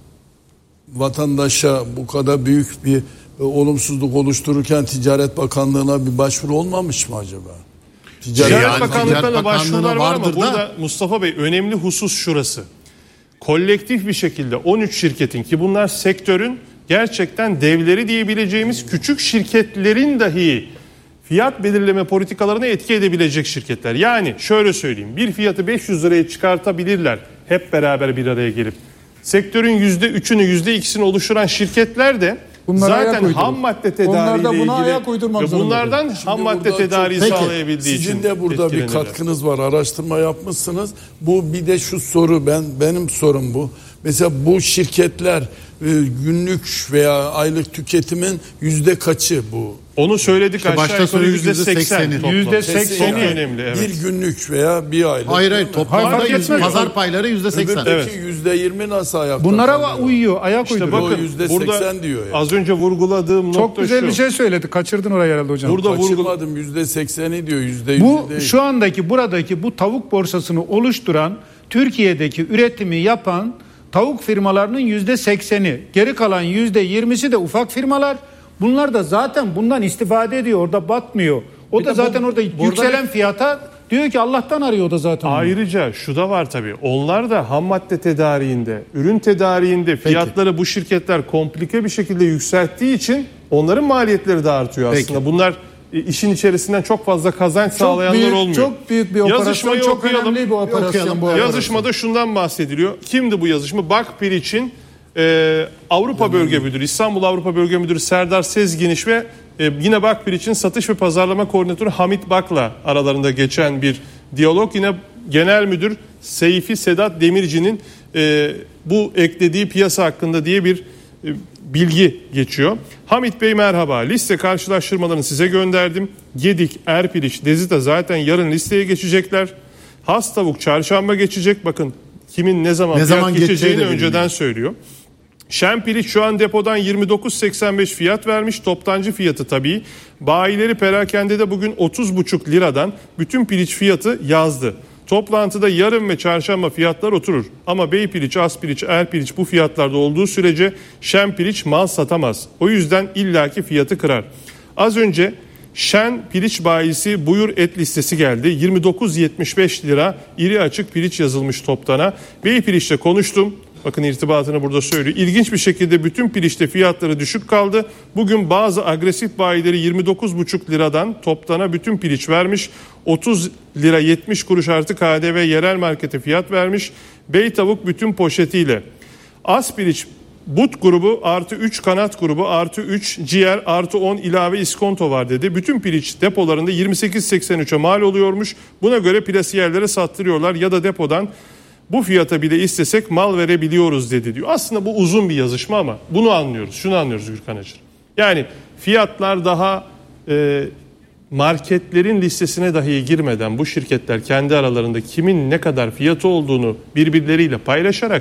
vatandaşa bu kadar büyük bir e, olumsuzluk oluştururken Ticaret Bakanlığı'na bir başvuru olmamış mı acaba? Ticaret Yani Ticaret Bakanlıklarına Bakanlığı'na başvurular var ama vardır da- burada Mustafa Bey önemli husus şurası. Kolektif bir şekilde on üç şirketin, ki bunlar sektörün gerçekten devleri diyebileceğimiz küçük şirketlerin dahi fiyat belirleme politikalarına etki edebilecek şirketler. Yani şöyle söyleyeyim, bir fiyatı beş yüz liraya çıkartabilirler hep beraber bir araya gelip. Sektörün yüzde üçünü yüzde ikisini oluşturan şirketler de Bunlara ayak zaten uydurur. ham madde Onlar tedariğiyle da buna ilgili ayak uydurmak ve zorunda. bunlardan ham Şimdi madde burada tedariği çok- sağlayabildiği için Sizin de burada bir etkilenirler. katkınız var. Araştırma yapmışsınız. Bu bir de şu soru, ben benim sorum bu. Mesela bu şirketler e, günlük veya aylık tüketimin yüzde kaçı bu? Onu söyledik, İşte aşağı başta yukarı söyledik, yüzde seksen. yüzde sekseni. Yüzde Çok sekseni. önemli. Evet. Bir günlük veya bir aylık. Hayır hayır değil mi? toplamda Fark yüz- etmez. pazar payları yüzde seksen. Öbürteki yüzde yirmi nasıl ayakta Bunlara kalıyor? uyuyor, ayak İşte uyduruyor. bakın yüzde burada seksen diyor yani. az önce vurguladığım Çok nokta güzel şu. bir şey söyledi. Kaçırdın orayı herhalde hocam. Burada vurgul Kaçırmadım, yüzde sekseni diyor, yüzde yüzü Bu değil. şu andaki buradaki bu tavuk borsasını oluşturan, Türkiye'deki üretimi yapan tavuk firmalarının yüzde sekseni. Geri kalan yüzde yirmisi de ufak firmalar. Bunlar da zaten bundan istifade ediyor. Orada batmıyor. O Bir da de zaten bu- orada burada yükselen bir- fiyata diyor ki Allah'tan arıyor o da zaten. Ayrıca şu da var tabii. Onlar da ham madde tedariğinde, ürün tedariğinde fiyatları bu şirketler komplike bir şekilde yükselttiği için onların maliyetleri de artıyor Peki. aslında. Bunlar e, işin içerisinden çok fazla kazanç Çok sağlayanlar büyük, olmuyor. çok büyük bir operasyon. Yazışmayı Çok okuyalım. önemli bir operasyon Okuyalım. bu operasyon. Yazışmada şundan bahsediliyor. Kimdi bu yazışma? Bakpiriç'in e, Avrupa Bölge Müdürü, İstanbul Avrupa Bölge Müdürü Serdar Sezginiş ve e, yine Bakpiriç'in Satış ve Pazarlama Koordinatörü Hamit Bak'la aralarında geçen bir diyalog. Yine Genel Müdür Seyfi Sedat Demirci'nin e, bu eklediği piyasa hakkında diye bir e, bilgi geçiyor. Hamit Bey merhaba. Liste karşılaştırmalarını size gönderdim. Gedik, Erpiliç, Dezita zaten yarın listeye geçecekler. Has tavuk çarşamba geçecek. Bakın kimin ne zaman Ne fiyat zaman geçeceği geçeceğini de önceden bilmiyor. söylüyor. Şempiliç şu an depodan yirmi dokuz seksen beş fiyat vermiş. Toptancı fiyatı tabii. Bayileri perakendede bugün otuz buçuk liradan bütün piliç fiyatı yazdı. Toplantıda yarın ve çarşamba fiyatlar oturur. Ama Beypiliç, Aspiliç, Erpiliç bu fiyatlarda olduğu sürece Şempiliç mal satamaz. O yüzden illaki fiyatı kırar. Az önce Şen piliç bayisi buyur et listesi geldi. yirmi dokuz yetmiş beş lira iri açık piliç yazılmış toptana. Beypiliç'te konuştum. Bakın irtibatını burada söylüyor. İlginç bir şekilde bütün piliçte fiyatları düşük kaldı. Bugün bazı agresif bayileri yirmi dokuz buçuk liradan toptana bütün piliç vermiş. otuz lira yetmiş kuruş artı K D V yerel markete fiyat vermiş. Bey tavuk bütün poşetiyle. Aspiliç but grubu artı üç kanat grubu artı üç ciğer artı on ilave iskonto var dedi. Bütün piliç depolarında yirmi sekiz seksen üçe mal oluyormuş. Buna göre plasiyerlere sattırıyorlar ya da depodan bu fiyata bile istesek mal verebiliyoruz dedi diyor. Aslında bu uzun bir yazışma ama bunu anlıyoruz. Şunu anlıyoruz Gürkan Acar. Yani fiyatlar daha e, marketlerin listesine dahi girmeden bu şirketler kendi aralarında kimin ne kadar fiyatı olduğunu birbirleriyle paylaşarak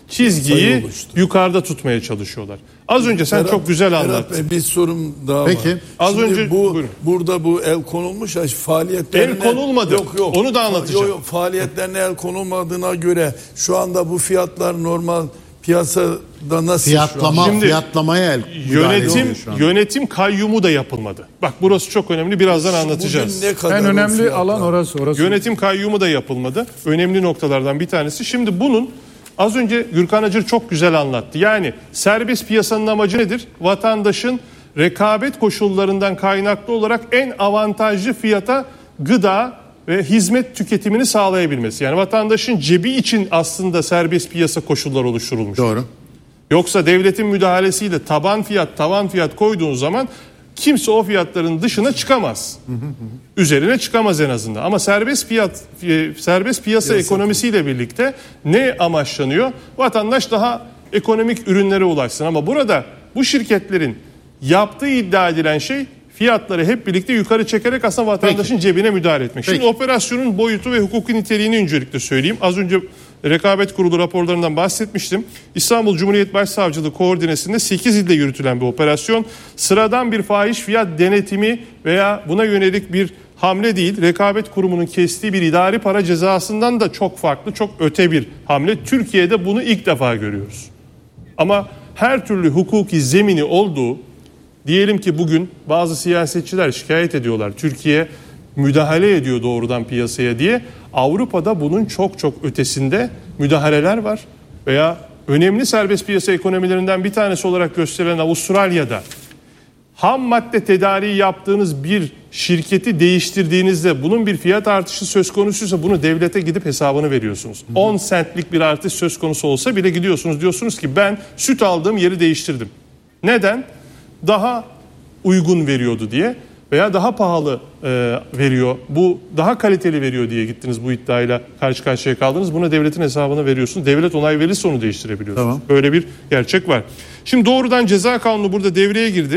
çizgiyi yukarıda tutmaya çalışıyorlar. Az önce sen Ferhat, çok güzel Ferhat anlattın. Bey, bir sorum daha Peki. var. Az Şimdi önce- bu buyurun. burada bu el konulmuş ya, faaliyetlerine El konulmadı. Yok yok. Onu da anlatacağım. Yok, yok, faaliyetlerine el konulmadığına göre şu anda bu fiyatlar normal piyasada nasıl şu an? Fiyatlama, Şimdi fiyatlamaya el müdahale Yönetim ediyor şu an. yönetim kayyumu da yapılmadı. Bak burası çok önemli. Birazdan anlatacağız. Bugün ne kadar En o önemli fiyatlar? alan orası. orası. Yönetim kayyumu da yapılmadı. Önemli noktalardan bir tanesi. Şimdi bunun az önce Gürkan Acır çok güzel anlattı. Yani serbest piyasanın amacı nedir? Vatandaşın rekabet koşullarından kaynaklı olarak en avantajlı fiyata gıda ve hizmet tüketimini sağlayabilmesi. Yani vatandaşın cebi için aslında serbest piyasa koşulları oluşturulmuş. Doğru. Yoksa devletin müdahalesiyle taban fiyat, tavan fiyat koyduğun zaman kimse o fiyatların dışına çıkamaz. Üzerine çıkamaz en azından. Ama serbest fiyat, serbest piyasa ekonomisiyle birlikte ne amaçlanıyor? Vatandaş daha ekonomik ürünlere ulaşsın. Ama burada bu şirketlerin yaptığı iddia edilen şey fiyatları hep birlikte yukarı çekerek aslında vatandaşın cebine müdahale etmek. Şimdi Peki. operasyonun boyutu ve hukuki niteliğini öncelikle söyleyeyim. Az önce Rekabet Kurulu raporlarından bahsetmiştim. İstanbul Cumhuriyet Başsavcılığı koordinesinde sekiz ilde yürütülen bir operasyon. Sıradan bir fahiş fiyat denetimi veya buna yönelik bir hamle değil. Rekabet Kurumu'nun kestiği bir idari para cezasından da çok farklı, çok öte bir hamle. Türkiye'de bunu ilk defa görüyoruz. Ama her türlü hukuki zemini olduğu, diyelim ki bugün bazı siyasetçiler şikayet ediyorlar. Türkiye müdahale ediyor doğrudan piyasaya diye. Avrupa'da bunun çok çok ötesinde müdahaleler var. Veya önemli serbest piyasa ekonomilerinden bir tanesi olarak gösterilen Avustralya'da ham madde tedariği yaptığınız bir şirketi değiştirdiğinizde bunun bir fiyat artışı söz konusuysa bunu devlete gidip hesabını veriyorsunuz. on centlik bir artış söz konusu olsa bile gidiyorsunuz, diyorsunuz ki ben süt aldığım yeri değiştirdim. Neden? Daha uygun veriyordu diye veya daha pahalı e, veriyor, bu daha kaliteli veriyor diye gittiniz, bu iddiayla karşı karşıya kaldınız. Buna devletin hesabını veriyorsunuz. Devlet onay verirse onu değiştirebiliyorsunuz. Tamam. Böyle bir gerçek var. Şimdi doğrudan ceza kanunu burada devreye girdi.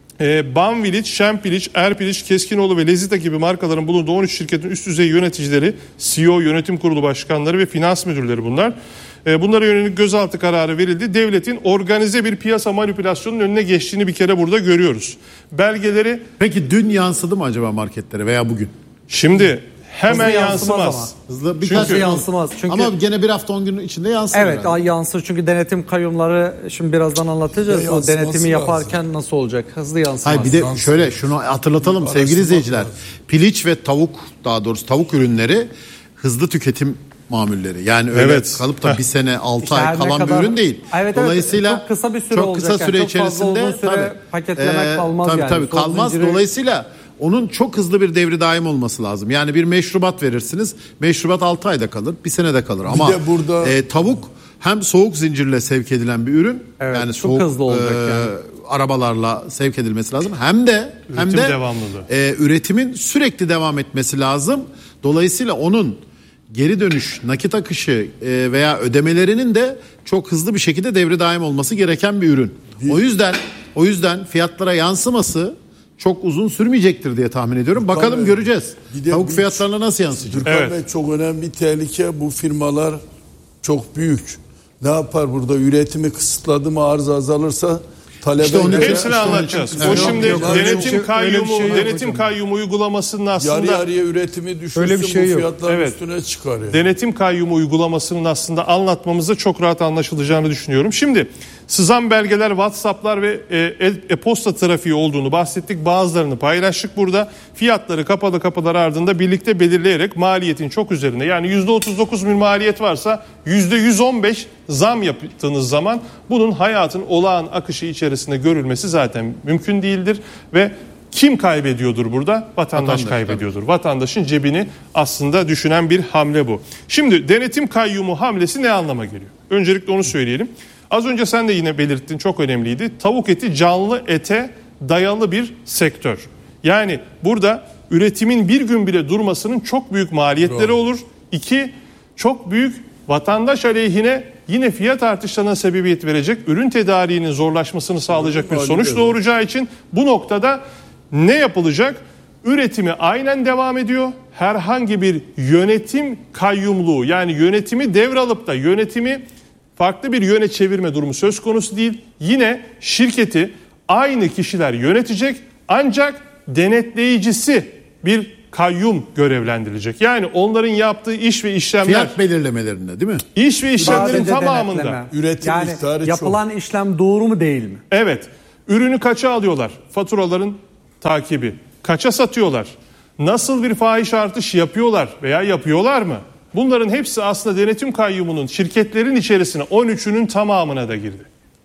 E, Banvillage, Şempiliç, Erpiliç, Keskinoğlu ve Lezita gibi markaların bulunduğu on üç şirketin üst düzey yöneticileri, C E O, yönetim kurulu başkanları ve finans müdürleri bunlar. E, bunlara yönelik gözaltı kararı verildi. Devletin organize bir piyasa manipülasyonunun önüne geçtiğini bir kere burada görüyoruz. Belgeleri Peki dün yansıdı mı acaba marketlere veya bugün? şimdi hemen Hızlı yansımaz yansımaz. Hızlı birkaç Çünkü yansımaz. Çünkü Ama gene bir hafta on gün içinde yansır. evet herhalde. ay yansır çünkü denetim kayyumları şimdi birazdan anlatacağız. Ya O yansıması denetimi yaparken nasıl olacak? Hızlı yansımaz. Hayır bir de Yansır. şöyle şunu hatırlatalım Bir sevgili araştırmak izleyiciler. lazım. Piliç ve tavuk, daha doğrusu tavuk ürünleri hızlı tüketim mamulleri. Yani öyle Evet. kalıp da Heh. bir sene altı İşte ay her ne kalan kadar- bir ürün değil. Evet, evet. Dolayısıyla Çok kısa bir süre çok olacak kısa yani. süre Çok fazla içerisinde uzun süre tabii, paketlemek kalmaz tabii, yani. Tabii Son kalmaz. zinciri- Dolayısıyla onun çok hızlı bir devri daim olması lazım. Yani bir meşrubat verirsiniz. Meşrubat altı ayda kalır, bir senede kalır. Ama de burada- e, tavuk hem soğuk zincirle sevk edilen bir ürün. Evet, yani çok soğuk hızlı olacak e, yani. arabalarla sevk edilmesi lazım. Hem de hem Üretim de devamlılığı. e, üretimin sürekli devam etmesi lazım. Dolayısıyla onun geri dönüş, nakit akışı e, veya ödemelerinin de çok hızlı bir şekilde devre daim olması gereken bir ürün. O yüzden o yüzden fiyatlara yansıması çok uzun sürmeyecektir diye tahmin ediyorum. Bakalım Bey, göreceğiz. bir de Tavuk bu- fiyatlarına nasıl yansıyacak? Gürkan Evet. Bey, çok önemli bir tehlike, bu firmalar çok büyük. Ne yapar burada? Üretimi kısıtladı mı, arz azalırsa talebe İşte onu- göre- Hepsini anlatacağız. Evet. O Yok, şimdi yok, öyle bir denetim şey- öyle bir kayyumu, şey yok denetim hocam. kayyumu uygulamasının yarı aslında yarıya üretimi düşürsün, Öyle bir şey bu yok. fiyatların Evet. üstüne çıkarıyor. denetim kayyumu uygulamasının aslında anlatmamızda çok rahat anlaşılacağını düşünüyorum. Şimdi sızan belgeler, WhatsApp'lar ve e, el- e-posta trafiği olduğunu bahsettik. Bazılarını paylaştık burada. Fiyatları kapalı kapılar ardında birlikte belirleyerek maliyetin çok üzerine, yani yüzde otuz dokuz bir maliyet varsa yüzde yüz on beş zam yaptığınız zaman bunun hayatın olağan akışı içerisinde görülmesi zaten mümkün değildir ve kim kaybediyordur burada? Vatandaş, Vatandaş, kaybediyordur. Vatandaşın cebini aslında düşünen bir hamle bu. Şimdi denetim kayyumu hamlesi ne anlama geliyor? Öncelikle onu söyleyelim. Az önce sen de yine belirttin, çok önemliydi. Tavuk eti canlı ete dayalı bir sektör. Yani burada üretimin bir gün bile durmasının çok büyük maliyetleri olur. İki, çok büyük vatandaş aleyhine yine fiyat artışlarına sebebiyet verecek, ürün tedariğinin zorlaşmasını sağlayacak bir sonuç doğuracağı için bu noktada ne yapılacak? Üretimi aynen devam ediyor. Herhangi bir yönetim kayyumluğu, yani yönetimi devralıp da yönetimi farklı bir yöne çevirme durumu söz konusu değil. Yine şirketi aynı kişiler yönetecek ancak denetleyicisi bir kayyum görevlendirilecek. Yani onların yaptığı iş ve işlemler... Fiyat belirlemelerinde değil mi? İş ve işlemlerin Sadece tamamında... denetleme. Üretim yani miktarı çok. yapılan işlem doğru mu değil mi? Evet. Ürünü kaça alıyorlar? Faturaların takibi. Kaça satıyorlar? Nasıl bir fahiş artış yapıyorlar veya yapıyorlar mı? Bunların hepsi aslında denetim kayyumunun şirketlerin içerisine on üçünün tamamına da girdi.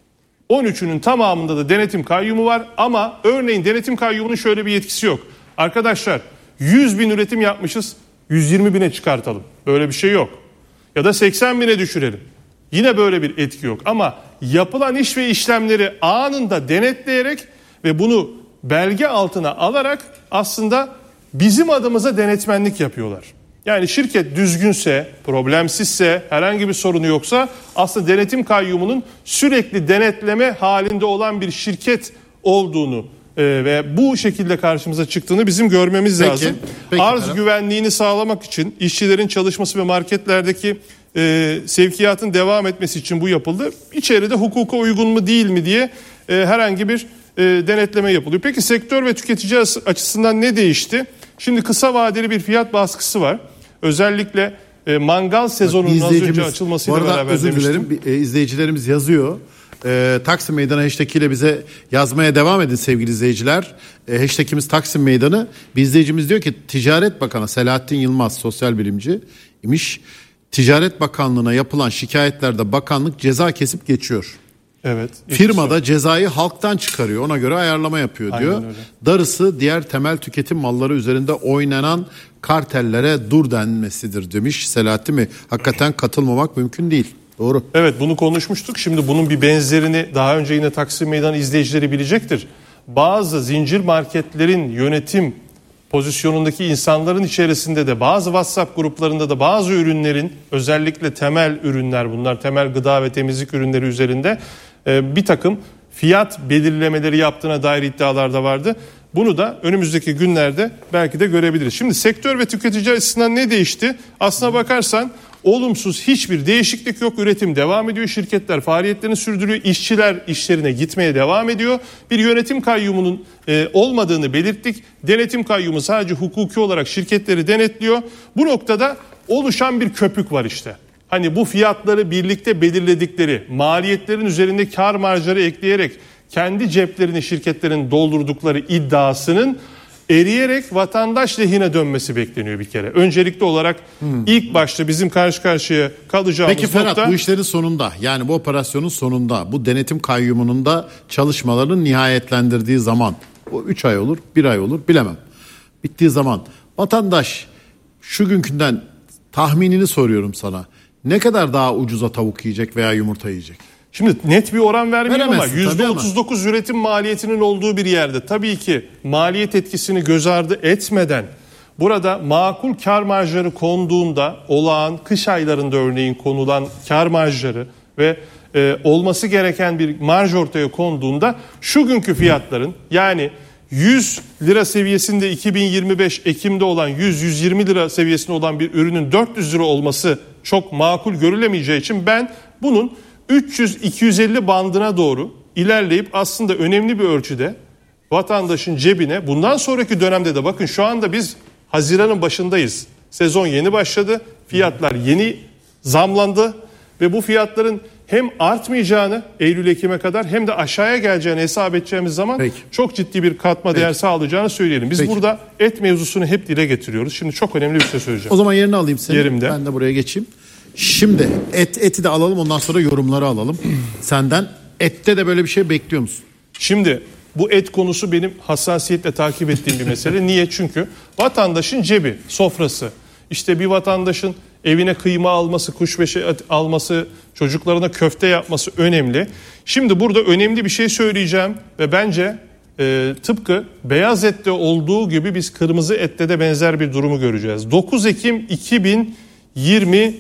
on üçünün tamamında da denetim kayyumu var ama örneğin denetim kayyumunun şöyle bir yetkisi yok. Arkadaşlar yüz bin üretim yapmışız, yüz yirmi bine çıkartalım. Böyle bir şey yok. Ya da seksen bine düşürelim. Yine böyle bir etki yok ama yapılan iş ve işlemleri anında denetleyerek ve bunu belge altına alarak aslında bizim adımıza denetmenlik yapıyorlar. Yani şirket düzgünse, problemsizse, herhangi bir sorunu yoksa aslında denetim kayyumunun sürekli denetleme halinde olan bir şirket olduğunu e, ve bu şekilde karşımıza çıktığını bizim görmemiz Peki, lazım. peki Arz efendim. güvenliğini sağlamak için işçilerin çalışması ve marketlerdeki e, sevkiyatın devam etmesi için bu yapıldı. İçeride hukuka uygun mu değil mi diye e, herhangi bir e, denetleme yapılıyor. Peki sektör ve tüketici açısından ne değişti? Şimdi kısa vadeli bir fiyat baskısı var. Özellikle e, mangal sezonunun az önce açılmasıyla bu arada beraber özür demiştim. dilerim, bir, e, izleyicilerimiz yazıyor. E, Taksim Meydanı hashtag ile bize yazmaya devam edin sevgili izleyiciler. E, hashtagimiz Taksim Meydanı. Bir izleyicimiz diyor ki Ticaret Bakanı Selahattin Yılmaz sosyal bilimci imiş. Ticaret Bakanlığı'na yapılan şikayetlerde bakanlık ceza kesip geçiyor. Evet. Firmada cezayı halktan çıkarıyor. Ona göre ayarlama yapıyor diyor. Aynen öyle. Darısı diğer temel tüketim malları üzerinde oynanan kartellere dur denmesidir demiş Selahattin Bey. Hakikaten katılmamak mümkün değil. Doğru. Evet, bunu konuşmuştuk. Şimdi bunun bir benzerini daha önce yine Taksim Meydanı izleyicileri bilecektir. Bazı zincir marketlerin yönetim pozisyonundaki insanların içerisinde de bazı WhatsApp gruplarında da bazı ürünlerin, özellikle temel ürünler, bunlar temel gıda ve temizlik ürünleri üzerinde e, bir takım fiyat belirlemeleri yaptığına dair iddialar da vardı. Bunu da önümüzdeki günlerde belki de görebiliriz. Şimdi sektör ve tüketici açısından ne değişti? Aslına bakarsan olumsuz hiçbir değişiklik yok. Üretim devam ediyor. Şirketler faaliyetlerini sürdürüyor. İşçiler işlerine gitmeye devam ediyor. Bir yönetim kayyumunun e, olmadığını belirttik. Denetim kayyumu sadece hukuki olarak şirketleri denetliyor. Bu noktada oluşan bir köpük var işte. Hani bu fiyatları birlikte belirledikleri, maliyetlerin üzerinde kar marjları ekleyerek kendi ceplerini şirketlerin doldurdukları iddiasının eriyerek vatandaş lehine dönmesi bekleniyor bir kere. Öncelikli olarak hmm. ilk başta bizim karşı karşıya kalacağımız Peki Ferhat, nokta... bu işlerin sonunda, yani bu operasyonun sonunda, bu denetim kayyumunun da çalışmalarını nihayetlendirdiği zaman, bu üç ay olur, bir ay olur bilemem. Bittiği zaman vatandaş şu günkünden tahminini soruyorum sana. Ne kadar daha ucuza tavuk yiyecek veya yumurta yiyecek? Şimdi net bir oran vermiyorum ama yüzde otuz dokuz ama. üretim maliyetinin olduğu bir yerde tabii ki maliyet etkisini göz ardı etmeden burada makul kar marjları konduğunda, olağan kış aylarında örneğin konulan kar marjları ve e, olması gereken bir marj ortaya konduğunda şu günkü fiyatların, yani yüz lira seviyesinde iki bin yirmi beş Ekim'de olan yüz yüz yirmi lira seviyesinde olan bir ürünün dört yüz lira olması çok makul görülemeyeceği için ben bunun üç yüz iki yüz elli bandına doğru ilerleyip aslında önemli bir ölçüde vatandaşın cebine bundan sonraki dönemde de, bakın şu anda biz Haziran'ın başındayız. Sezon yeni başladı. Fiyatlar yeni zamlandı ve bu fiyatların hem artmayacağını Eylül-Ekim'e kadar hem de aşağıya geleceğini hesap edeceğimiz zaman Peki. çok ciddi bir katma Peki. değer sağlayacağını söyleyelim. Biz Peki. burada et mevzusunu hep dile getiriyoruz. Şimdi çok önemli bir şey söyleyeceğim. O zaman yerini alayım seni. Yerimde. Ben de buraya geçeyim. Şimdi et eti de alalım, ondan sonra yorumları alalım. Senden ette de böyle bir şey bekliyor musun? Şimdi bu et konusu benim hassasiyetle takip ettiğim bir mesele. Niye? Çünkü vatandaşın cebi, sofrası. İşte bir vatandaşın evine kıyma alması, kuşbaşı alması, çocuklarına köfte yapması önemli. Şimdi burada önemli bir şey söyleyeceğim ve bence e, tıpkı beyaz ette olduğu gibi biz kırmızı ette de benzer bir durumu göreceğiz. dokuz Ekim iki bin yirmi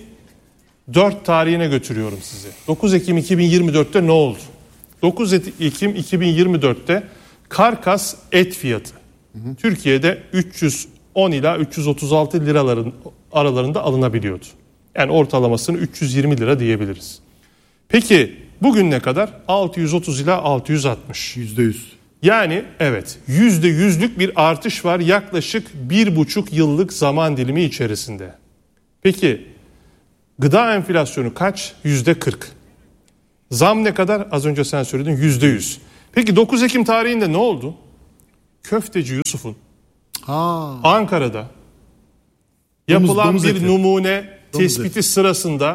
dört tarihine götürüyorum sizi. dokuz Ekim iki bin yirmi dörtte ne oldu? dokuz Ekim iki bin yirmi dörtte karkas et fiyatı hı hı. Türkiye'de üç yüz on ila üç yüz otuz altı liraların aralarında alınabiliyordu. Yani ortalamasını üç yüz yirmi lira diyebiliriz. Peki bugün ne kadar? altı yüz otuz ila altı yüz altmış. yüzde yüz. Yani evet yüzde yüzlük bir artış var yaklaşık bir buçuk yıllık zaman dilimi içerisinde. Peki gıda enflasyonu kaç? Yüzde kırk. Zam ne kadar? Az önce sen söyledin yüzde yüz. Peki dokuz Ekim tarihinde ne oldu? Köfteci Yusuf'un Aa. Ankara'da Domuz, yapılan domuz bir eti. numune Domuz tespiti eti. sırasında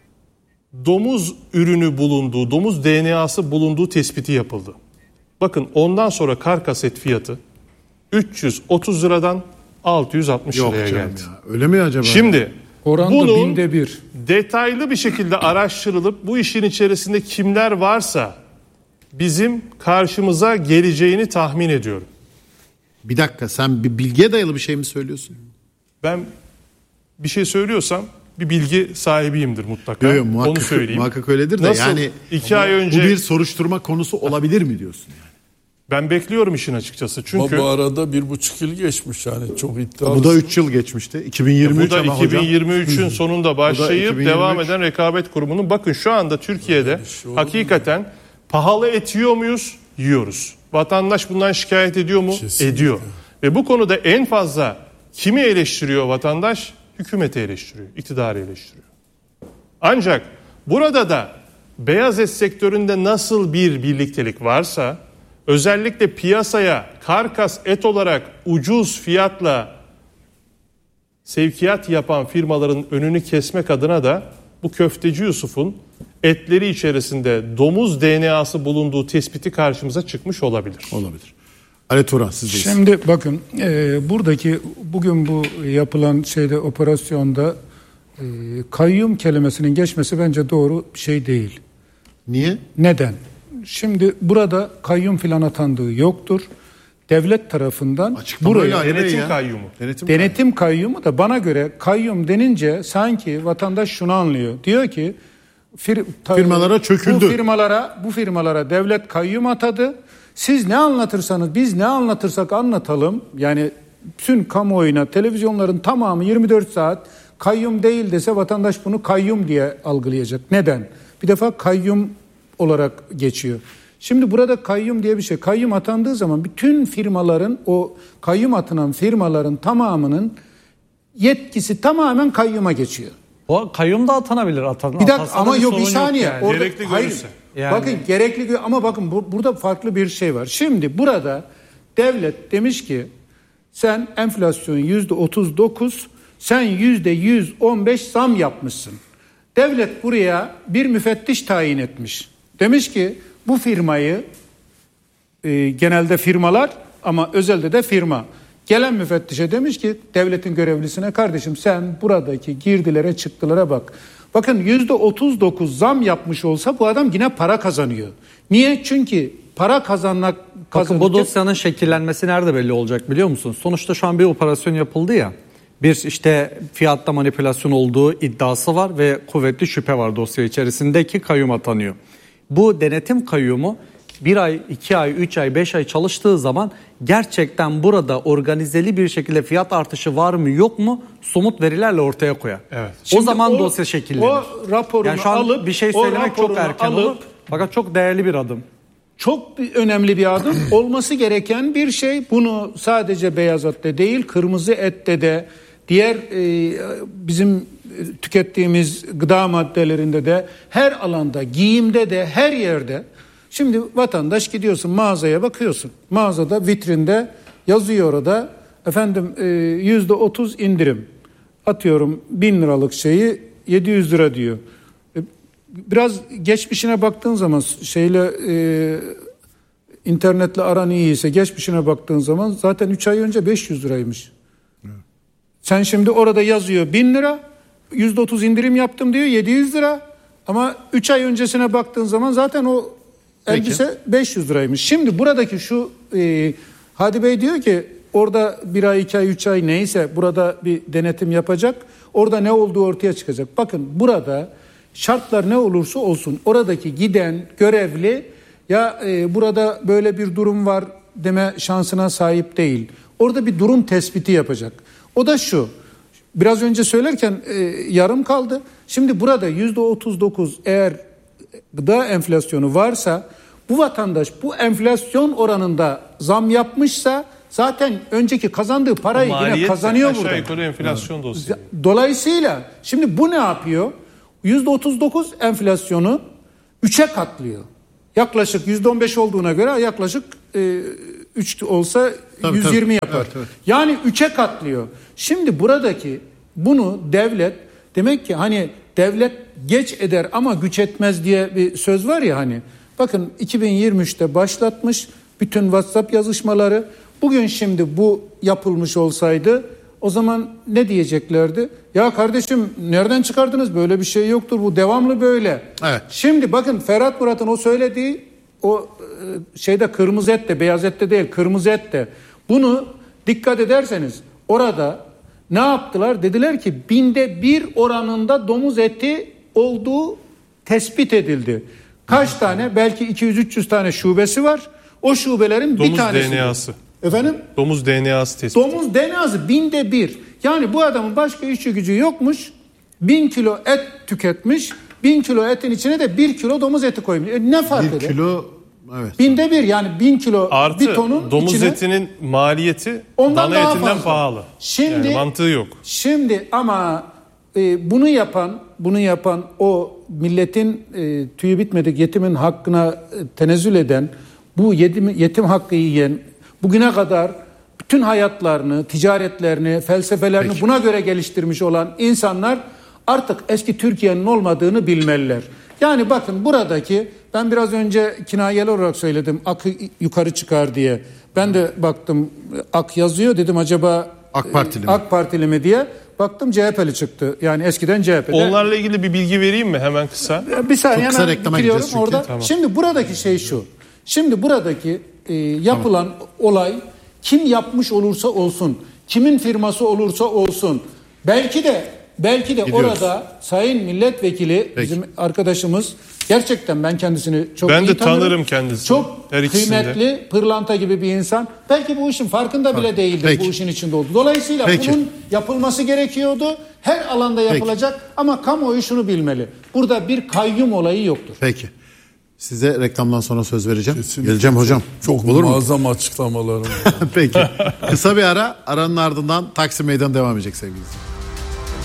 domuz ürünü bulunduğu, domuz D N A'sı bulunduğu tespiti yapıldı. Bakın ondan sonra karkas et fiyatı üç yüz otuz liradan altı yüz altmış Yok liraya canım geldi. ya. Öyle mi acaba? Şimdi Oranda bunun binde bir. detaylı bir şekilde araştırılıp bu işin içerisinde kimler varsa bizim karşımıza geleceğini tahmin ediyorum. Bir dakika, sen bir bilgiye dayalı bir şey mi söylüyorsun? Ben bir şey söylüyorsam bir bilgi sahibiyimdir mutlaka. Yok yok, muhakkak, Onu söyleyeyim. muhakkak öyledir de Nasıl yani iki ay önce bu bir soruşturma konusu olabilir mi diyorsun yani? ben bekliyorum işin açıkçası. Çünkü Ama bu arada bir buçuk yıl geçmiş yani çok iddialı. Bu da üç yıl geçmişti. iki bin yirmi üç bu da ama hocam. iki bin yirmi üçün sonunda başlayıp iki bin yirmi üç. devam eden rekabet kurumunun bakın şu anda Türkiye'de hakikaten pahalı et yiyor muyuz? Yiyoruz. Vatandaş bundan şikayet ediyor mu? Kesinlikle. Ediyor. Ve bu konuda en fazla kimi eleştiriyor vatandaş? Hükümeti eleştiriyor, iktidarı eleştiriyor. Ancak burada da beyaz et sektöründe nasıl bir birliktelik varsa özellikle piyasaya karkas et olarak ucuz fiyatla sevkiyat yapan firmaların önünü kesmek adına da bu Köfteci Yusuf'un etleri içerisinde domuz D N A'sı bulunduğu tespiti karşımıza çıkmış olabilir. Olabilir. Ali Turan sizdeyiz. Şimdi bakın e, buradaki bugün bu yapılan şeyde operasyonda e, kayyum kelimesinin geçmesi bence doğru bir şey değil. Niye? Neden? Şimdi burada kayyum filan atandığı yoktur. Devlet tarafından Açıklamayla buraya ayrı Denetim ya. kayyumu. Denetim, denetim kayyumu da bana göre kayyum denince sanki vatandaş şunu anlıyor. Diyor ki fir, ta- Firmalara çöküldü. Bu firmalara bu firmalara devlet kayyum atadı. Siz ne anlatırsanız biz ne anlatırsak anlatalım. Yani bütün kamuoyuna televizyonların tamamı yirmi dört saat kayyum değil dese vatandaş bunu kayyum diye algılayacak. Neden? Bir defa kayyum olarak geçiyor. Şimdi burada kayyum diye bir şey. Kayyum atandığı zaman bütün firmaların o kayyum atanan firmaların tamamının yetkisi tamamen kayyuma geçiyor. O kayyum da atanabilir. Atan, Bir dakika atansa da ama yok bir sorun saniye. yani. Orada, Gerekli hayır. görürse. Yani- Bakın gerekli gö- ama bakın bu, burada farklı bir şey var. Şimdi burada devlet demiş ki sen enflasyon yüzde otuz dokuz, sen yüzde yüz on beş zam yapmışsın. Devlet buraya bir müfettiş tayin etmiş. Demiş ki bu firmayı e, genelde firmalar ama özelde de firma. Gelen müfettişe demiş ki devletin görevlisine kardeşim sen buradaki girdilere çıktılara bak. Bakın yüzde otuz dokuz zam yapmış olsa bu adam yine para kazanıyor. Niye? Çünkü para kazanmak Bakın bu dosyanın şekillenmesi nerede belli olacak biliyor musun? Sonuçta şu an bir operasyon yapıldı ya. Bir işte fiyatta manipülasyon olduğu iddiası var ve kuvvetli şüphe var dosya içerisindeki kayyum atanıyor. Bu denetim kayyumu bir ay, iki ay, üç ay, beş ay çalıştığı zaman gerçekten burada organizeli bir şekilde fiyat artışı var mı yok mu somut verilerle ortaya koyar. Evet. O Şimdi zaman o- dosya şekillenir. o raporunu yani şu an alıp- bir şey o söylemek çok raporunu erken alıp- olur. Fakat çok değerli bir adım. Çok bir- önemli bir adım. Olması gereken bir şey. Bunu sadece beyaz ette değil, kırmızı ette de, diğer e, bizim tükettiğimiz gıda maddelerinde de, her alanda, giyimde de, her yerde. Şimdi vatandaş gidiyorsun mağazaya bakıyorsun. Mağazada vitrinde yazıyor orada efendim e, yüzde otuz indirim. Atıyorum bin liralık şeyi yedi yüz lira diyor. E, Biraz geçmişine baktığın zaman şeyle e, internetle aran iyiyse geçmişine baktığın zaman zaten üç ay önce beş yüz liraymış. Evet. Sen şimdi orada yazıyor bin lira, yüzde otuz indirim yaptım diyor yedi yüz lira ama üç ay öncesine baktığın zaman zaten o elbise beş yüz liraymış. Şimdi buradaki şu e, Hadi Bey diyor ki orada bir ay, iki ay, üç ay neyse burada bir denetim yapacak. Orada ne olduğu ortaya çıkacak. Bakın burada şartlar ne olursa olsun oradaki giden görevli ya e, burada böyle bir durum var deme şansına sahip değil. Orada bir durum tespiti yapacak. O da şu. Biraz önce söylerken e, yarım kaldı. Şimdi burada yüzde otuz dokuz eğer gıda enflasyonu varsa, bu vatandaş bu enflasyon oranında zam yapmışsa zaten önceki kazandığı parayı yine kazanıyor burada. Aşağı yukarı enflasyon dosyası. Dolayısıyla şimdi bu ne yapıyor? yüzde otuz dokuz enflasyonu üçe katlıyor. Yaklaşık yüzde on beş olduğuna göre yaklaşık e, üç olsa Tabii, yüz yirmi tabii. yapar. Evet, evet. Yani üçe katlıyor. Şimdi buradaki bunu devlet, demek ki hani devlet geç eder ama güç etmez diye bir söz var ya hani. Bakın iki bin yirmi üçte başlatmış bütün WhatsApp yazışmaları. Bugün şimdi bu yapılmış olsaydı o zaman ne diyeceklerdi? Ya kardeşim nereden çıkardınız? Böyle bir şey yoktur. Bu devamlı böyle. Evet. Şimdi bakın Ferhat Murat'ın o söylediği o e, şeyde kırmızı et de beyaz et de değil, kırmızı et de. Bunu dikkat ederseniz orada ne yaptılar? Dediler ki binde bir oranında domuz eti olduğu tespit edildi. Kaç tane? Belki iki yüz üç yüz tane şubesi var. O şubelerin Domuz bir tanesi. D N A'sı. Efendim? Domuz D N A'sı tespit. Domuz D N A'sı binde bir. Yani bu adamın başka işi gücü yokmuş. Bin kilo et tüketmiş. Bin kilo etin içine de bir kilo domuz eti koymuş. E ne fark eder? Bir kilo evet. Binde bir, yani bin kilo Artı bir tonun domuz içine, etinin maliyeti ondan dana daha etinden fazla. pahalı. Şimdi, yani mantığı yok. Şimdi ama e, bunu yapan bunu yapan o milletin e, tüyü bitmedik yetimin hakkına e, tenezzül eden, bu yetim, yetim hakkı yiyen, bugüne kadar bütün hayatlarını, ticaretlerini, felsefelerini Peki. buna göre geliştirmiş olan insanlar artık eski Türkiye'nin olmadığını bilmeliler. Yani bakın buradaki, ben biraz önce kinayeli olarak söyledim, akı yukarı çıkar diye. Ben de baktım ak yazıyor, dedim acaba AK Partili mi? AK Partili mi diye. Baktım C H P'li çıktı. Yani eskiden C H P'de. Onlarla ilgili bir bilgi vereyim mi hemen kısa? Bir saniye Çok kısa hemen reklama bitiriyorum gideceğiz çünkü. orada. Tamam. Şimdi buradaki şey şu. Şimdi buradaki e, yapılan olay kim yapmış olursa olsun, kimin firması olursa olsun, belki de belki de Gidiyoruz. orada sayın milletvekili Peki. bizim arkadaşımız, gerçekten ben kendisini çok Ben iyi de tanırım. tanırım kendisini. Çok Her ikisini de. kıymetli, pırlanta gibi bir insan. Belki bu işin farkında bile değildi, Peki. bu işin içinde oldu. Dolayısıyla Peki. bunun yapılması gerekiyordu. Her alanda yapılacak ama kamuoyu şunu bilmeli. Burada bir kayyum olayı yoktur. Peki. Size reklamdan sonra söz vereceğim. Kesinlikle. Geleceğim hocam. Çok Olur mu? muazzam açıklamalarım. Peki. Kısa bir ara. Aranın ardından Taksim Meydanı devam edecek sevgili izleyiciler.